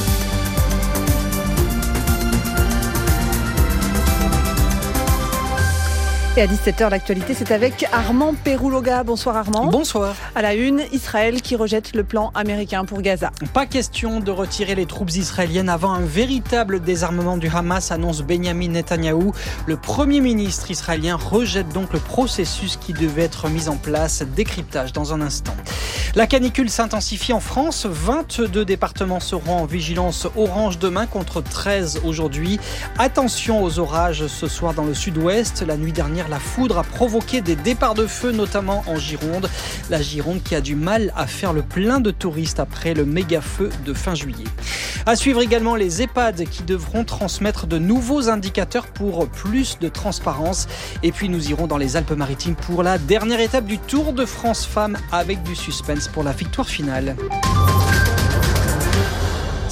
Et à dix-sept heures, l'actualité, c'est avec Armand Perouloga. Bonsoir Armand. Bonsoir. À la une, Israël qui rejette le plan américain pour Gaza. Pas question de retirer les troupes israéliennes avant un véritable désarmement du Hamas, annonce Benyamin Netanyahou. Le Premier ministre israélien rejette donc le processus qui devait être mis en place. Décryptage dans un instant. La canicule s'intensifie en France. vingt-deux départements seront en vigilance orange demain contre treize aujourd'hui. Attention aux orages ce soir dans le sud-ouest. La nuit dernière, la foudre a provoqué des départs de feu, notamment en Gironde. La Gironde qui a du mal à faire le plein de touristes après le méga feu de fin juillet. À suivre également les EHPAD qui devront transmettre de nouveaux indicateurs pour plus de transparence. Et puis nous irons dans les Alpes-Maritimes pour la dernière étape du Tour de France Femmes avec du suspense pour la victoire finale.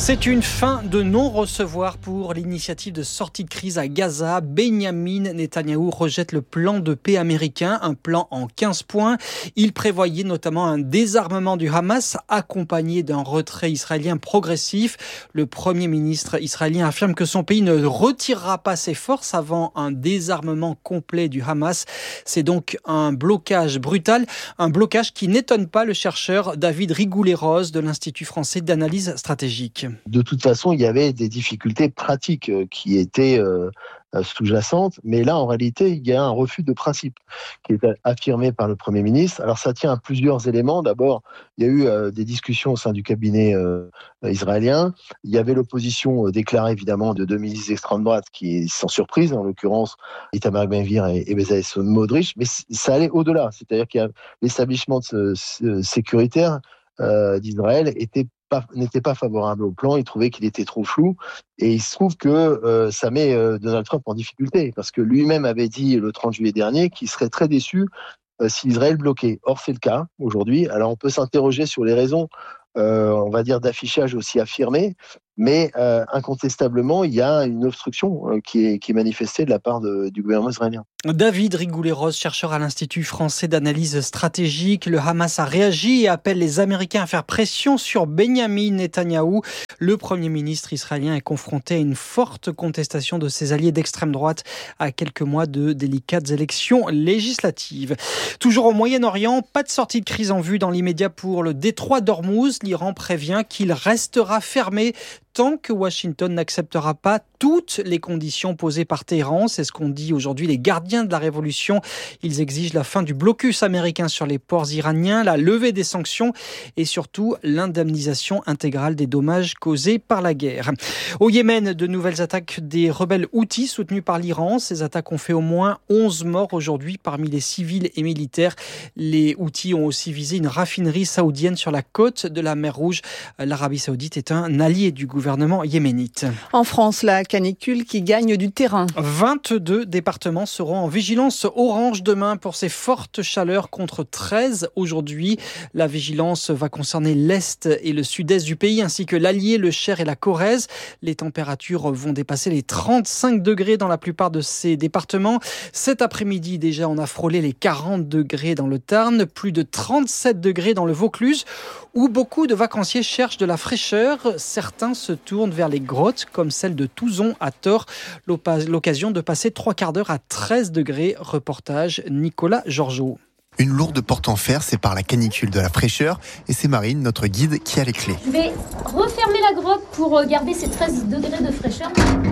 C'est une fin de non-recevoir pour l'initiative de sortie de crise à Gaza. Benyamin Netanyahou rejette le plan de paix américain, un plan en quinze points. Il prévoyait notamment un désarmement du Hamas accompagné d'un retrait israélien progressif. Le Premier ministre israélien affirme que son pays ne retirera pas ses forces avant un désarmement complet du Hamas. C'est donc un blocage brutal, un blocage qui n'étonne pas le chercheur David Rigoulet-Rose de l'Institut français d'analyse stratégique. De toute façon, il y avait des difficultés pratiques qui étaient euh, sous-jacentes, mais là, en réalité, il y a un refus de principe qui est affirmé par le Premier ministre. Alors, ça tient à plusieurs éléments. D'abord, il y a eu euh, des discussions au sein du cabinet euh, israélien. Il y avait l'opposition euh, déclarée, évidemment, de deux milices d'extrême droite qui, sans surprise, en l'occurrence, Itamar Ben-Gvir et, et Bezalel Smotrich, mais ça allait au-delà. C'est-à-dire qu'il y a l'établissement de ce, ce, sécuritaire euh, d'Israël était Pas, n'était pas favorable au plan, il trouvait qu'il était trop flou, et il se trouve que euh, ça met euh, Donald Trump en difficulté, parce que lui-même avait dit le trente juillet dernier qu'il serait très déçu euh, si Israël bloquait. Or, c'est le cas aujourd'hui. Alors, on peut s'interroger sur les raisons, euh, on va dire, d'affichage aussi affirmé, mais euh, incontestablement, il y a une obstruction euh, qui, est, qui est manifestée de la part de, du gouvernement israélien. David Rigoulet-Rose, chercheur à l'Institut français d'analyse stratégique. Le Hamas a réagi et appelle les Américains à faire pression sur Benyamin Netanyahou. Le Premier ministre israélien est confronté à une forte contestation de ses alliés d'extrême droite à quelques mois de délicates élections législatives. Toujours au Moyen-Orient, pas de sortie de crise en vue dans l'immédiat pour le détroit d'Ormuz. L'Iran prévient qu'il restera fermé tant que Washington n'acceptera pas toutes les conditions posées par Téhéran. C'est ce qu'ont dit aujourd'hui les gardiens de la révolution. Ils exigent la fin du blocus américain sur les ports iraniens, la levée des sanctions et surtout l'indemnisation intégrale des dommages causés par la guerre. Au Yémen, de nouvelles attaques des rebelles Houthis soutenus par l'Iran. Ces attaques ont fait au moins onze morts aujourd'hui parmi les civils et militaires. Les Houthis ont aussi visé une raffinerie saoudienne sur la côte de la mer Rouge. L'Arabie saoudite est un allié du gouvernement gouvernement yéménite. En France, la canicule qui gagne du terrain. vingt-deux départements seront en vigilance orange demain pour ces fortes chaleurs contre treize aujourd'hui. La vigilance va concerner l'est et le sud-est du pays ainsi que l'Allier, le Cher et la Corrèze. Les températures vont dépasser les trente-cinq degrés dans la plupart de ces départements. Cet après-midi, déjà, on a frôlé les quarante degrés dans le Tarn, plus de trente-sept degrés dans le Vaucluse, où beaucoup de vacanciers cherchent de la fraîcheur. Certains se tournent vers les grottes, comme celle de Touzon à Tor. L'occasion de passer trois quarts d'heure à treize degrés. Reportage Nicolas Georgeot. Une lourde porte en fer sépare la canicule de la fraîcheur et c'est Marine, notre guide, qui a les clés. Je vais refermer la grotte pour garder ces treize degrés de fraîcheur.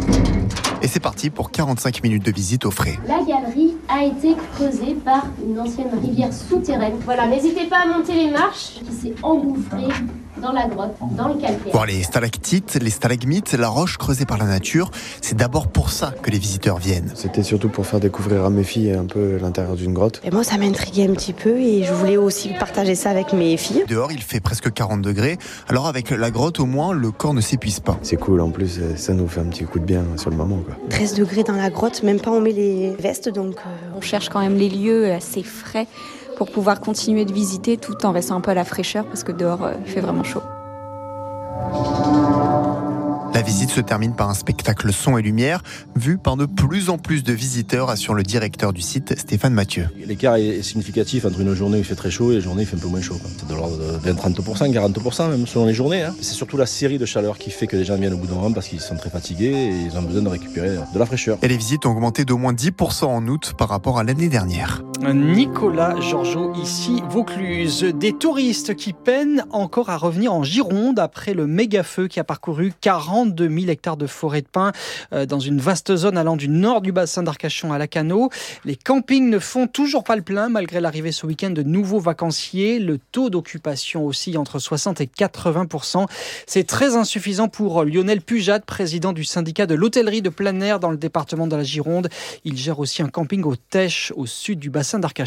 Et c'est parti pour quarante-cinq minutes de visite au frais. La galerie a été creusée par une ancienne rivière souterraine. Voilà, n'hésitez pas à monter les marches qui s'est engouffrée dans la grotte, dans le calcaire. Voir les stalactites, les stalagmites, la roche creusée par la nature, c'est d'abord pour ça que les visiteurs viennent. C'était surtout pour faire découvrir à mes filles un peu l'intérieur d'une grotte. Et moi, ça m'intriguait un petit peu et je voulais aussi partager ça avec mes filles. Dehors, il fait presque quarante degrés. Alors avec la grotte, au moins, le corps ne s'épuise pas. C'est cool, en plus, ça nous fait un petit coup de bien sur le moment, quoi. treize degrés dans la grotte, même pas on met les vestes, donc... Euh... On cherche quand même les lieux assez frais pour pouvoir continuer de visiter tout en restant un peu à la fraîcheur parce que dehors, euh, il fait vraiment chaud. La visite se termine par un spectacle son et lumière, vu par de plus en plus de visiteurs, assure le directeur du site, Stéphane Mathieu. L'écart est significatif entre une journée où il fait très chaud et une journée où il fait un peu moins chaud. C'est de l'ordre de vingt à trente pour cent, quarante pour cent même selon les journées. Hein. C'est surtout la série de chaleur qui fait que les gens viennent au bout d'un moment parce qu'ils sont très fatigués et ils ont besoin de récupérer de la fraîcheur. Et les visites ont augmenté d'au moins dix pour cent en août par rapport à l'année dernière. Nicolas Georgeot, ici Vaucluse. Des touristes qui peinent encore à revenir en Gironde après le méga-feu qui a parcouru quarante-deux mille hectares de forêt de pins dans une vaste zone allant du nord du bassin d'Arcachon à Lacanau. Les campings ne font toujours pas le plein malgré l'arrivée ce week-end de nouveaux vacanciers. Le taux d'occupation oscille entre soixante et quatre-vingts pour cent. C'est très insuffisant pour Lionel Pujade, président du syndicat de l'hôtellerie de plein air dans le département de la Gironde. Il gère aussi un camping au Tèche, au sud du bassin d'Arcachon.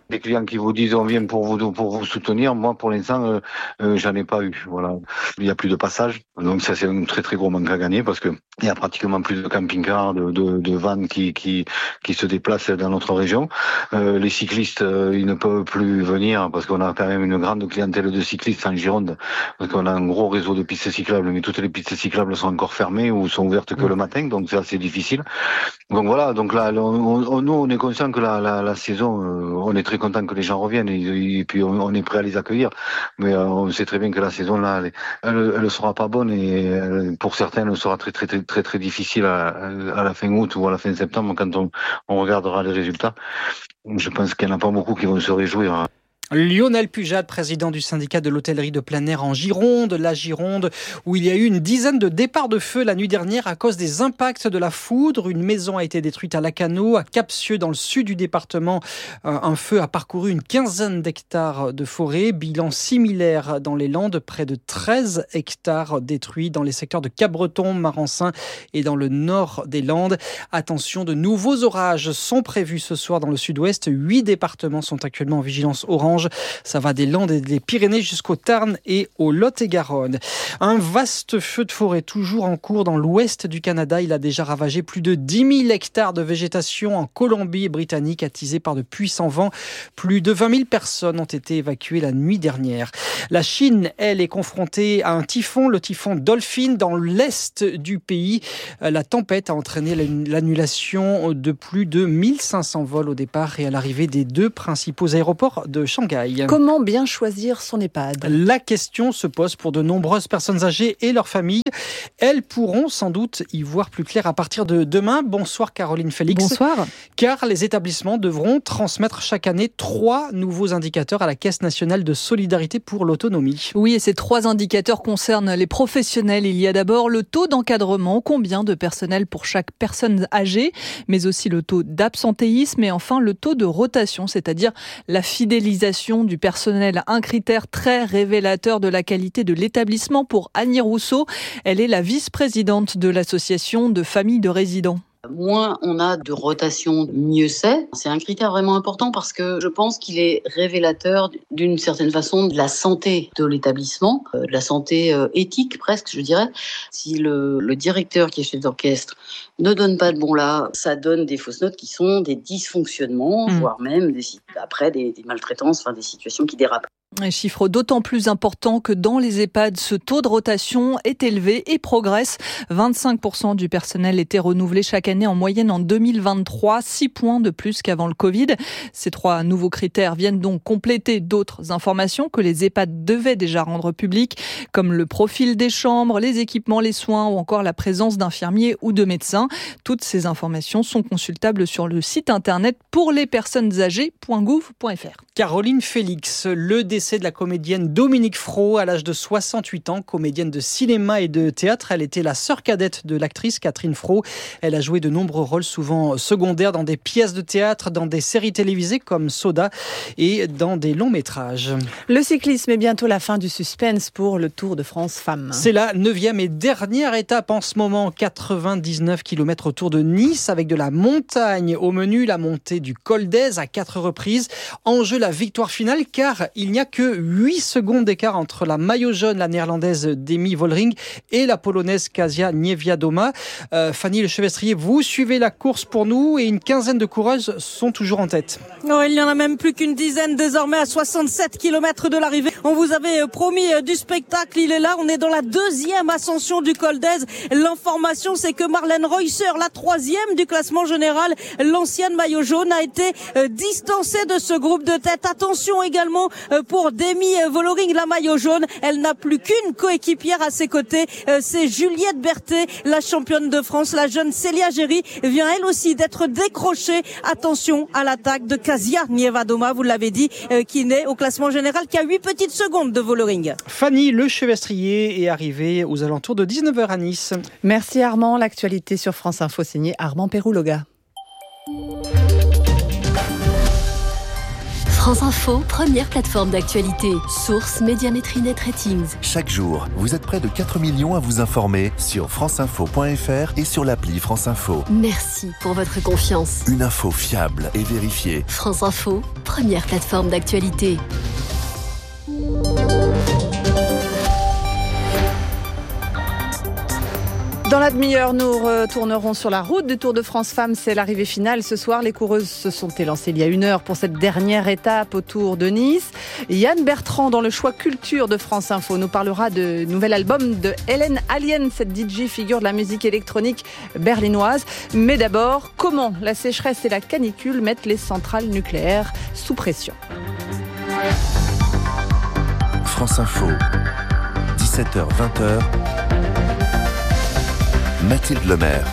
Des clients qui vous disent on vient pour vous pour vous soutenir, moi pour l'instant euh, euh, j'en ai pas eu. Voilà, il y a plus de passage, donc ça c'est un très très gros manque à gagner parce que il y a pratiquement plus de camping-cars, de, de, de vannes qui qui qui se déplacent dans notre région. Euh, les cyclistes euh, ils ne peuvent plus venir parce qu'on a quand même une grande clientèle de cyclistes en Gironde, parce qu'on a un gros réseau de pistes cyclables, mais toutes les pistes cyclables sont encore fermées ou sont ouvertes que le matin, donc c'est assez difficile. Donc voilà, donc là on, on, nous on est conscient que la la, la saison, euh, on est très content que les gens reviennent et, et puis on, on est prêt à les accueillir, mais euh, on sait très bien que la saison là elle, elle sera pas bonne et elle, pour certains elle sera très très très très très difficile à, à la fin août ou à la fin septembre quand on, on regardera les résultats. Je pense qu'il n'y en a pas beaucoup qui vont se réjouir. Lionel Pujade, président du syndicat de l'hôtellerie de plein air en Gironde, la Gironde, où il y a eu une dizaine de départs de feu la nuit dernière à cause des impacts de la foudre. Une maison a été détruite à Lacanau, à Capcieux, dans le sud du département. Un feu a parcouru une quinzaine d'hectares de forêt. Bilan similaire dans les Landes, près de treize hectares détruits dans les secteurs de Capbreton, Marensin et dans le nord des Landes. Attention, de nouveaux orages sont prévus ce soir dans le sud-ouest. Huit départements sont actuellement en vigilance orange. Ça va des Landes et des Pyrénées jusqu'au Tarn et au Lot-et-Garonne. Un vaste feu de forêt toujours en cours dans l'ouest du Canada. Il a déjà ravagé plus de dix mille hectares de végétation en Colombie-Britannique, attisé par de puissants vents. Plus de vingt mille personnes ont été évacuées la nuit dernière. La Chine, elle, est confrontée à un typhon, le typhon Dolphin, dans l'est du pays. La tempête a entraîné l'annulation de plus de mille cinq cents vols au départ et à l'arrivée des deux principaux aéroports de Shanghai. Comment bien choisir son EHPAD ? La question se pose pour de nombreuses personnes âgées et leurs familles. Elles pourront sans doute y voir plus clair à partir de demain. Bonsoir Caroline Félix. Bonsoir. Car les établissements devront transmettre chaque année trois nouveaux indicateurs à la Caisse nationale de solidarité pour l'autonomie. Oui, et ces trois indicateurs concernent les professionnels. Il y a d'abord le taux d'encadrement, combien de personnel pour chaque personne âgée, mais aussi le taux d'absentéisme et enfin le taux de rotation, c'est-à-dire la fidélisation du personnel, un critère très révélateur de la qualité de l'établissement pour Annie Rousseau. Elle est la vice-présidente de l'association de familles de résidents. Moins on a de rotation, mieux c'est. C'est un critère vraiment important parce que je pense qu'il est révélateur d'une certaine façon de la santé de l'établissement, de la santé éthique presque, je dirais. Si le, le directeur qui est chef d'orchestre ne donne pas de bon là, ça donne des fausses notes qui sont des dysfonctionnements, mmh. voire même des, après des, des maltraitances, enfin des situations qui dérapent. Un chiffre d'autant plus important que dans les EHPAD, ce taux de rotation est élevé et progresse. vingt-cinq pour cent du personnel était renouvelé chaque année en moyenne en deux mille vingt-trois, six points de plus qu'avant le Covid. Ces trois nouveaux critères viennent donc compléter d'autres informations que les EHPAD devaient déjà rendre publiques, comme le profil des chambres, les équipements, les soins ou encore la présence d'infirmiers ou de médecins. Toutes ces informations sont consultables sur le site internet pour les personnes âgées point gouv point f r. Caroline Félix, le décès de la comédienne Dominique Fro à l'âge de soixante-huit ans, comédienne de cinéma et de théâtre. Elle était la sœur cadette de l'actrice Catherine Fro. Elle a joué de nombreux rôles souvent secondaires dans des pièces de théâtre, dans des séries télévisées comme Soda et dans des longs métrages. Le cyclisme est bientôt la fin du suspense pour le Tour de France Femmes. C'est la neuvième et dernière étape en ce moment, quatre-vingt-dix-neuf kilomètres autour de Nice avec de la montagne au menu, la montée du Col d'Èze à quatre reprises. En jeu la victoire finale car il n'y a que huit secondes d'écart entre la maillot jaune, la néerlandaise Demi Vollering et la polonaise Kasia Niewiadoma. Euh, Fanny Le Chevestrier, vous suivez la course pour nous et une quinzaine de coureuses sont toujours en tête. Oh, il n'y en a même plus qu'une dizaine désormais à soixante-sept kilomètres de l'arrivée. On vous avait promis du spectacle, il est là. On est dans la deuxième ascension du Col d'Èze. L'information, c'est que Marlène Reusser, la troisième du classement général, l'ancienne maillot jaune, a été distancée de ce groupe de tête. Attention également pour Demi Vollering, la maillot jaune. Elle n'a plus qu'une coéquipière à ses côtés. C'est Juliette Berthet, la championne de France. La jeune Célia Géry vient elle aussi d'être décrochée. Attention à l'attaque de Kasia Niewiadoma, vous l'avez dit, qui n'est au classement général qu'à huit petites secondes de Vollering. Fanny Le Chevestrier est arrivée aux alentours de dix-neuf heures à Nice. Merci Armand. L'actualité sur France Info signé Armand Pérouloga. France Info, première plateforme d'actualité. Source Médiamétrie Net Ratings. Chaque jour, vous êtes près de quatre millions à vous informer sur franceinfo point f r et sur l'appli France Info. Merci pour votre confiance. Une info fiable et vérifiée. France Info, première plateforme d'actualité. Dans la demi-heure, nous retournerons sur la route du Tour de France Femmes. C'est l'arrivée finale. Ce soir, les coureuses se sont élancées il y a une heure pour cette dernière étape au Tour de Nice. Yann Bertrand, dans le choix culture de France Info, nous parlera de nouvel album de Hélène Alien, cette D J figure de la musique électronique berlinoise. Mais d'abord, comment la sécheresse et la canicule mettent les centrales nucléaires sous pression. France Info, dix-sept heures vingt. Mathilde Lemaire.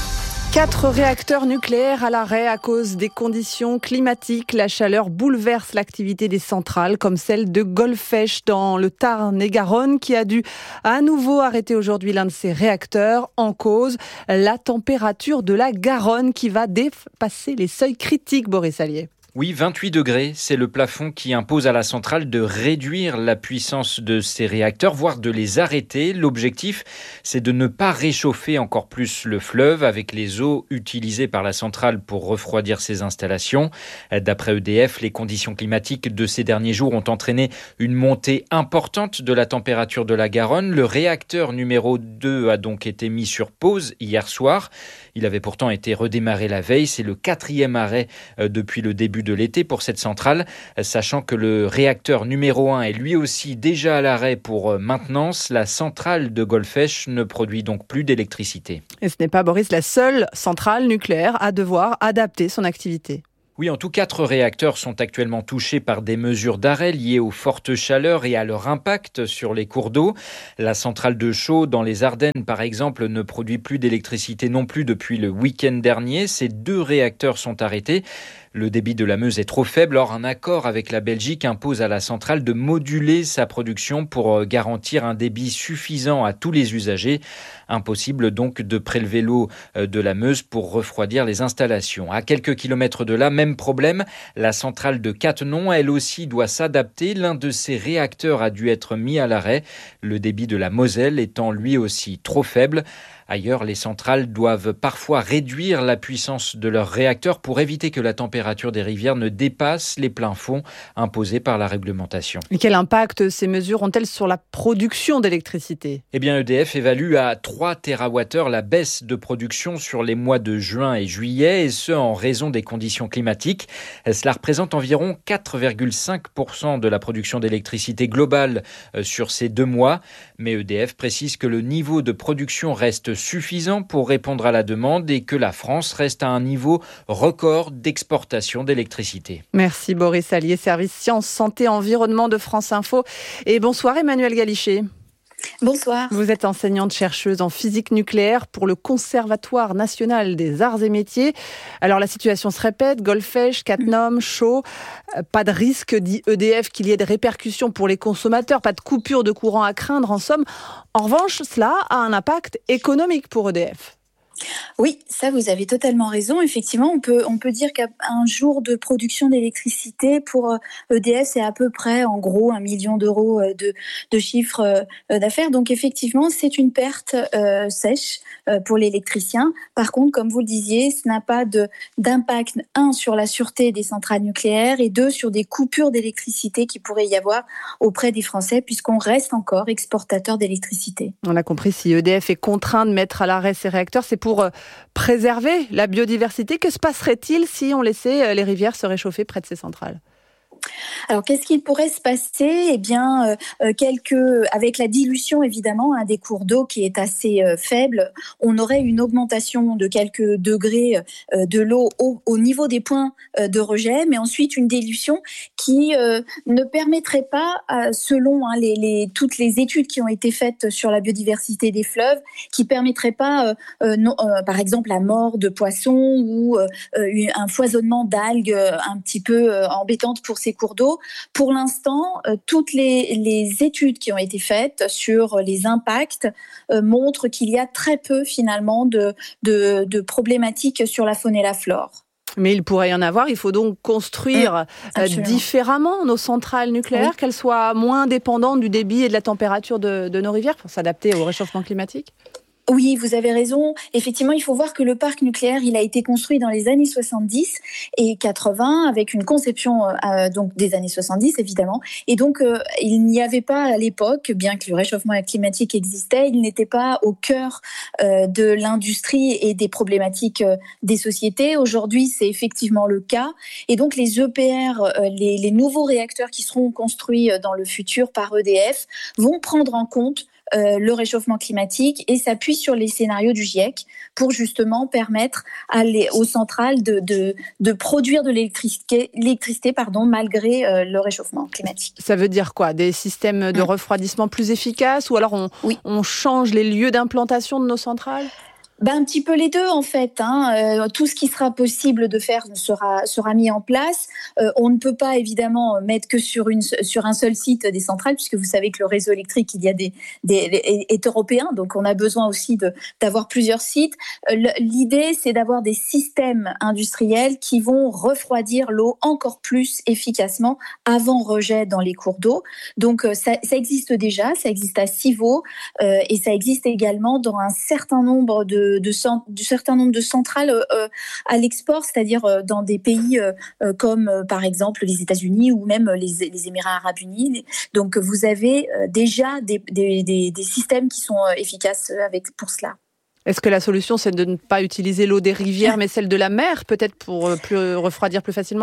Quatre réacteurs nucléaires à l'arrêt à cause des conditions climatiques. La chaleur bouleverse l'activité des centrales, comme celle de Golfech dans le Tarn-et-Garonne, qui a dû à nouveau arrêter aujourd'hui l'un de ses réacteurs. En cause, la température de la Garonne qui va dépasser les seuils critiques, Boris Allier. Oui, vingt-huit degrés, c'est le plafond qui impose à la centrale de réduire la puissance de ses réacteurs, voire de les arrêter. L'objectif, c'est de ne pas réchauffer encore plus le fleuve avec les eaux utilisées par la centrale pour refroidir ses installations. D'après E D F, les conditions climatiques de ces derniers jours ont entraîné une montée importante de la température de la Garonne. Le réacteur numéro deux a donc été mis sur pause hier soir. Il avait pourtant été redémarré la veille. C'est le quatrième arrêt depuis le début de l'été pour cette centrale, sachant que le réacteur numéro un est lui aussi déjà à l'arrêt pour maintenance. La centrale de Golfech ne produit donc plus d'électricité. Et ce n'est pas, Boris, la seule centrale nucléaire à devoir adapter son activité. Oui, en tout, quatre réacteurs sont actuellement touchés par des mesures d'arrêt liées aux fortes chaleurs et à leur impact sur les cours d'eau. La centrale de Chaux, dans les Ardennes, par exemple, ne produit plus d'électricité non plus depuis le week-end dernier. Ces deux réacteurs sont arrêtés. Le débit de la Meuse est trop faible, or un accord avec la Belgique impose à la centrale de moduler sa production pour garantir un débit suffisant à tous les usagers. Impossible donc de prélever l'eau de la Meuse pour refroidir les installations. À quelques kilomètres de là, même problème, la centrale de Cattenom, elle aussi, doit s'adapter. L'un de ses réacteurs a dû être mis à l'arrêt, le débit de la Moselle étant lui aussi trop faible. Ailleurs, les centrales doivent parfois réduire la puissance de leurs réacteurs pour éviter que la température des rivières ne dépasse les pleins fonds imposés par la réglementation. Et quel impact ces mesures ont-elles sur la production d'électricité ? Eh bien, E D F évalue à trois térawattheures la baisse de production sur les mois de juin et juillet, et ce en raison des conditions climatiques. Cela représente environ quatre virgule cinq pour cent de la production d'électricité globale sur ces deux mois. Mais E D F précise que le niveau de production reste suffisant pour répondre à la demande et que la France reste à un niveau record d'exportation d'électricité. Merci Boris Allier, service Sciences, Santé, Environnement de France Info. Et bonsoir Emmanuelle Galichet. Bonsoir. Vous êtes enseignante-chercheuse en physique nucléaire pour le Conservatoire national des arts et métiers. Alors la situation se répète, Golfech, Cattenom, Chaux, pas de risque, dit E D F, qu'il y ait des répercussions pour les consommateurs, pas de coupure de courant à craindre en somme. En revanche, cela a un impact économique pour E D F. Oui, ça vous avez totalement raison. Effectivement, on peut, on peut dire qu'un jour de production d'électricité pour E D F, c'est à peu près, en gros, un million d'euros de, de chiffre d'affaires. Donc effectivement, c'est une perte euh, sèche euh, pour l'électricien. Par contre, comme vous le disiez, ce n'a pas de, d'impact, un, sur la sûreté des centrales nucléaires et deux, sur des coupures d'électricité qui pourraient y avoir auprès des Français, puisqu'on reste encore exportateur d'électricité. On a compris, si E D F est contraint de mettre à l'arrêt ses réacteurs, c'est pour préserver la biodiversité. Que se passerait-il si on laissait les rivières se réchauffer près de ces centrales ? Alors, qu'est-ce qu'il pourrait se passer ? Eh bien, euh, quelques, avec la dilution, évidemment, hein, des cours d'eau qui est assez euh, faible, on aurait une augmentation de quelques degrés euh, de l'eau au, au niveau des points euh, de rejet, mais ensuite une dilution qui euh, ne permettrait pas, euh, selon hein, les, les, toutes les études qui ont été faites sur la biodiversité des fleuves, qui permettrait pas, euh, euh, non, euh, par exemple, la mort de poissons ou euh, un foisonnement d'algues un petit peu euh, embêtante pour ces cours d'eau. Pour l'instant, euh, toutes les, les études qui ont été faites sur les impacts euh, montrent qu'il y a très peu finalement de, de, de problématiques sur la faune et la flore. Mais il pourrait y en avoir. Il faut donc construire mmh, différemment nos centrales nucléaires, oui. qu'elles soient moins dépendantes du débit et de la température de, de nos rivières pour s'adapter au réchauffement climatique. Oui, vous avez raison. Effectivement, il faut voir que le parc nucléaire, il a été construit dans les années soixante-dix et quatre-vingts avec une conception euh, donc des années soixante-dix évidemment. Et donc, euh, il n'y avait pas à l'époque, bien que le réchauffement climatique existait, il n'était pas au cœur euh, de l'industrie et des problématiques euh, des sociétés. Aujourd'hui, c'est effectivement le cas. Et donc, les E P R, euh, les, les nouveaux réacteurs qui seront construits dans le futur par E D F vont prendre en compte Euh, le réchauffement climatique et s'appuie sur les scénarios du GIEC pour justement permettre à les, aux centrales de, de, de produire de l'électricité, l'électricité pardon, malgré euh, le réchauffement climatique. Ça veut dire quoi ? Des systèmes de mmh. refroidissement plus efficaces ou alors on, oui. on change les lieux d'implantation de nos centrales ? Ben, un petit peu les deux en fait. Hein. Euh, tout ce qui sera possible de faire sera, sera mis en place. Euh, on ne peut pas évidemment mettre que sur, une, sur un seul site des centrales, puisque vous savez que le réseau électrique il y a des, des, est européen, donc on a besoin aussi de, d'avoir plusieurs sites. Euh, l'idée, c'est d'avoir des systèmes industriels qui vont refroidir l'eau encore plus efficacement avant rejet dans les cours d'eau. Donc ça, ça existe déjà, ça existe à Civaux euh, et ça existe également dans un certain nombre de De, de, de certain nombre de centrales euh, à l'export, c'est-à-dire euh, dans des pays euh, comme euh, par exemple les États-Unis ou même les, les Émirats arabes unis. Donc vous avez euh, déjà des, des, des, des systèmes qui sont euh, efficaces avec, pour cela. Est-ce que la solution c'est de ne pas utiliser l'eau des rivières mais celle de la mer peut-être pour euh, plus refroidir plus facilement ?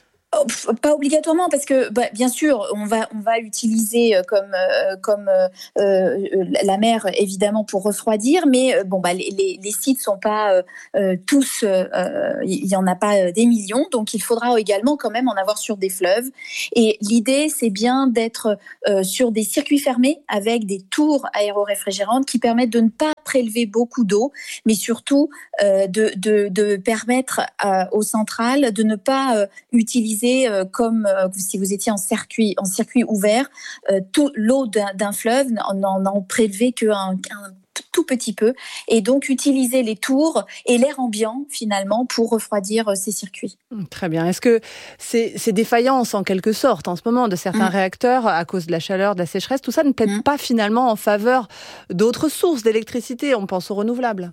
Pas obligatoirement parce que bah, bien sûr on va on va utiliser comme euh, comme euh, la mer évidemment pour refroidir, mais bon bah les les, les sites sont pas euh, tous euh, il y en a pas des millions, donc il faudra également quand même en avoir sur des fleuves. Et l'idée c'est bien d'être euh, sur des circuits fermés avec des tours aéroréfrigérantes qui permettent de ne pas prélever beaucoup d'eau, mais surtout euh, de, de, de permettre euh, aux centrales de ne pas euh, utiliser euh, comme euh, si vous étiez en circuit, en circuit ouvert, euh, tout, l'eau d'un, d'un fleuve, n'en, n'en prélever qu'un un tout petit peu, et donc utiliser les tours et l'air ambiant finalement pour refroidir ces circuits. Très bien. Est-ce que ces, ces défaillances en quelque sorte en ce moment de certains mmh. réacteurs à cause de la chaleur, de la sécheresse, tout ça ne plaide mmh. pas finalement en faveur d'autres sources d'électricité ? On pense aux renouvelables.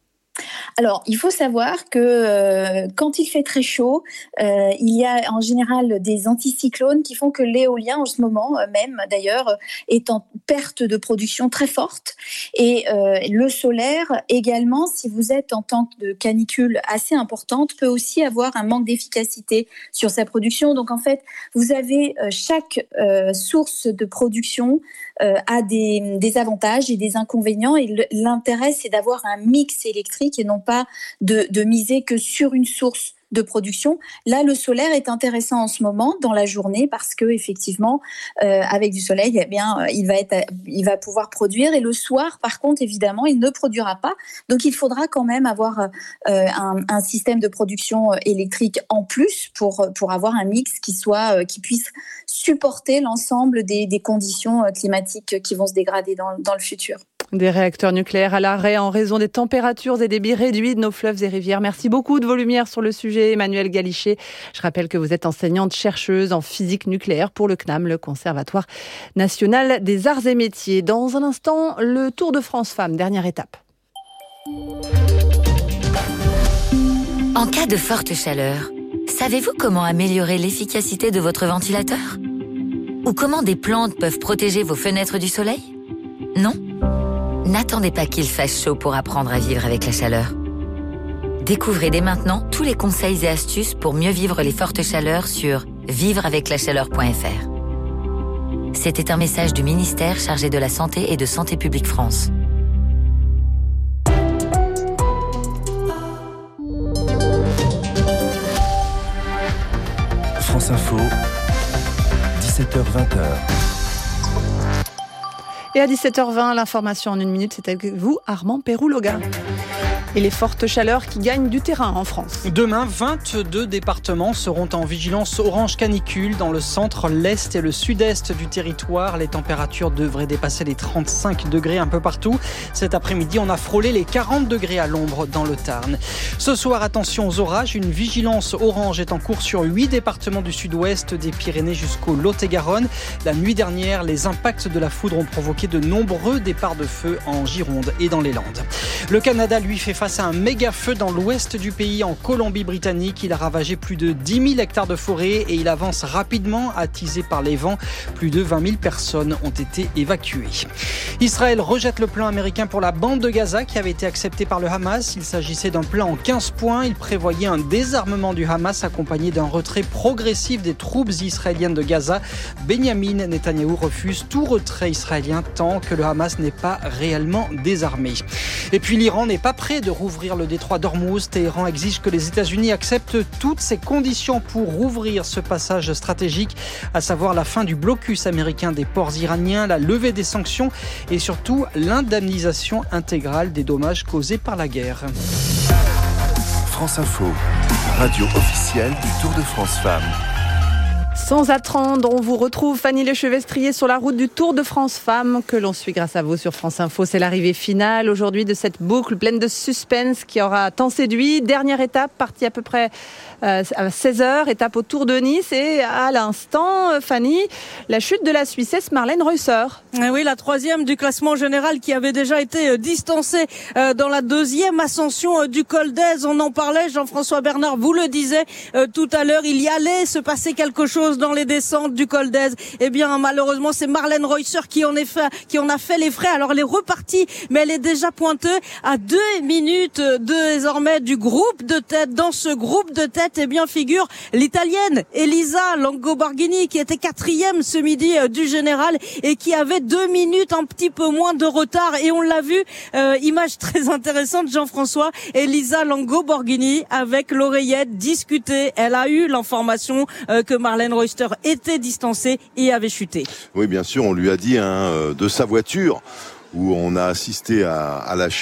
Alors, il faut savoir que euh, quand il fait très chaud, euh, il y a en général des anticyclones qui font que l'éolien, en ce moment euh, même d'ailleurs, est en perte de production très forte. Et euh, le solaire également, si vous êtes en temps de canicule assez importante, peut aussi avoir un manque d'efficacité sur sa production. Donc en fait, vous avez euh, chaque euh, source de production euh, a des, des avantages et des inconvénients. Et le, l'intérêt, c'est d'avoir un mix électrique et non pas de, de miser que sur une source de production. Là, le solaire est intéressant en ce moment dans la journée parce que effectivement, euh, avec du soleil, eh bien, euh, il va être, il va pouvoir produire. Et le soir, par contre, évidemment, il ne produira pas. Donc, il faudra quand même avoir euh, un, un système de production électrique en plus pour pour avoir un mix qui soit, euh, qui puisse supporter l'ensemble des, des conditions climatiques qui vont se dégrader dans, dans le futur. Des réacteurs nucléaires à l'arrêt en raison des températures et débits réduits de nos fleuves et rivières. Merci beaucoup de vos lumières sur le sujet, Emmanuelle Galichet. Je rappelle que vous êtes enseignante-chercheuse en physique nucléaire pour le C N A M, le Conservatoire national des arts et métiers. Dans un instant, le Tour de France Femmes, dernière étape. En cas de forte chaleur, savez-vous comment améliorer l'efficacité de votre ventilateur ? Ou comment des plantes peuvent protéger vos fenêtres du soleil ? Non ? N'attendez pas qu'il fasse chaud pour apprendre à vivre avec la chaleur. Découvrez dès maintenant tous les conseils et astuces pour mieux vivre les fortes chaleurs sur vivre avec la chaleur point f r. C'était un message du ministère chargé de la Santé et de Santé publique France. France Info, dix-sept heures vingt. Et à dix-sept heures vingt, l'information en une minute, c'est avec vous, Armand Péroux-Loga. et les fortes chaleurs qui gagnent du terrain en France. Demain, vingt-deux départements seront en vigilance orange canicule dans le centre, l'est et le sud-est du territoire. Les températures devraient dépasser les trente-cinq degrés un peu partout. Cet après-midi, on a frôlé les quarante degrés à l'ombre dans le Tarn. Ce soir, attention aux orages. Une vigilance orange est en cours sur huit départements du sud-ouest, des Pyrénées jusqu'au Lot-et-Garonne. La nuit dernière, les impacts de la foudre ont provoqué de nombreux départs de feu en Gironde et dans les Landes. Le Canada, lui, fait face à un méga feu dans l'ouest du pays, en Colombie-Britannique. Il a ravagé plus de dix mille hectares de forêt et il avance rapidement, attisé par les vents. Plus de vingt mille personnes ont été évacuées. Israël rejette le plan américain pour la bande de Gaza qui avait été accepté par le Hamas. Il s'agissait d'un plan en quinze points. Il prévoyait un désarmement du Hamas accompagné d'un retrait progressif des troupes israéliennes de Gaza. Benyamin Netanyahou refuse tout retrait israélien tant que le Hamas n'est pas réellement désarmé. Et puis l'Iran n'est pas prêt de rouvrir le détroit d'Ormuz. Téhéran exige que les États-Unis acceptent toutes ces conditions pour rouvrir ce passage stratégique, à savoir la fin du blocus américain des ports iraniens, la levée des sanctions et surtout l'indemnisation intégrale des dommages causés par la guerre. France Info, radio officielle du Tour de France Femmes. Sans attendre, on vous retrouve Fanny Lechevestrier sur la route du Tour de France Femmes que l'on suit grâce à vous sur France Info. C'est l'arrivée finale aujourd'hui de cette boucle pleine de suspense qui aura tant séduit. Dernière étape, partie à peu près euh, à seize heures, étape au Tour de Nice. Et à l'instant, Fanny, la chute de la Suissesse Marlène Reusser. Oui, la troisième du classement général qui avait déjà été distancée euh, dans la deuxième ascension euh, du col d'Èze. On en parlait, Jean-François Bernard vous le disait euh, tout à l'heure. Il y allait se passer quelque chose dans les descentes du col d'Èze. Eh bien, malheureusement, c'est Marlène Reusser qui en, est fait, qui en a fait les frais. Alors, elle est repartie, mais elle est déjà pointeuse à deux minutes désormais du groupe de tête. Dans ce groupe de tête, eh bien, figure l'Italienne Elisa Longoborghini qui était quatrième ce midi euh, du général et qui avait deux minutes, un petit peu moins de retard. Et on l'a vu, euh, image très intéressante, Jean-François. Elisa Longoborghini avec l'oreillette discuter. Elle a eu l'information euh, que Marlène Reusser était distancée et avait chuté. Oui, bien sûr, on lui a dit hein, de sa voiture où on a assisté à, à la chute.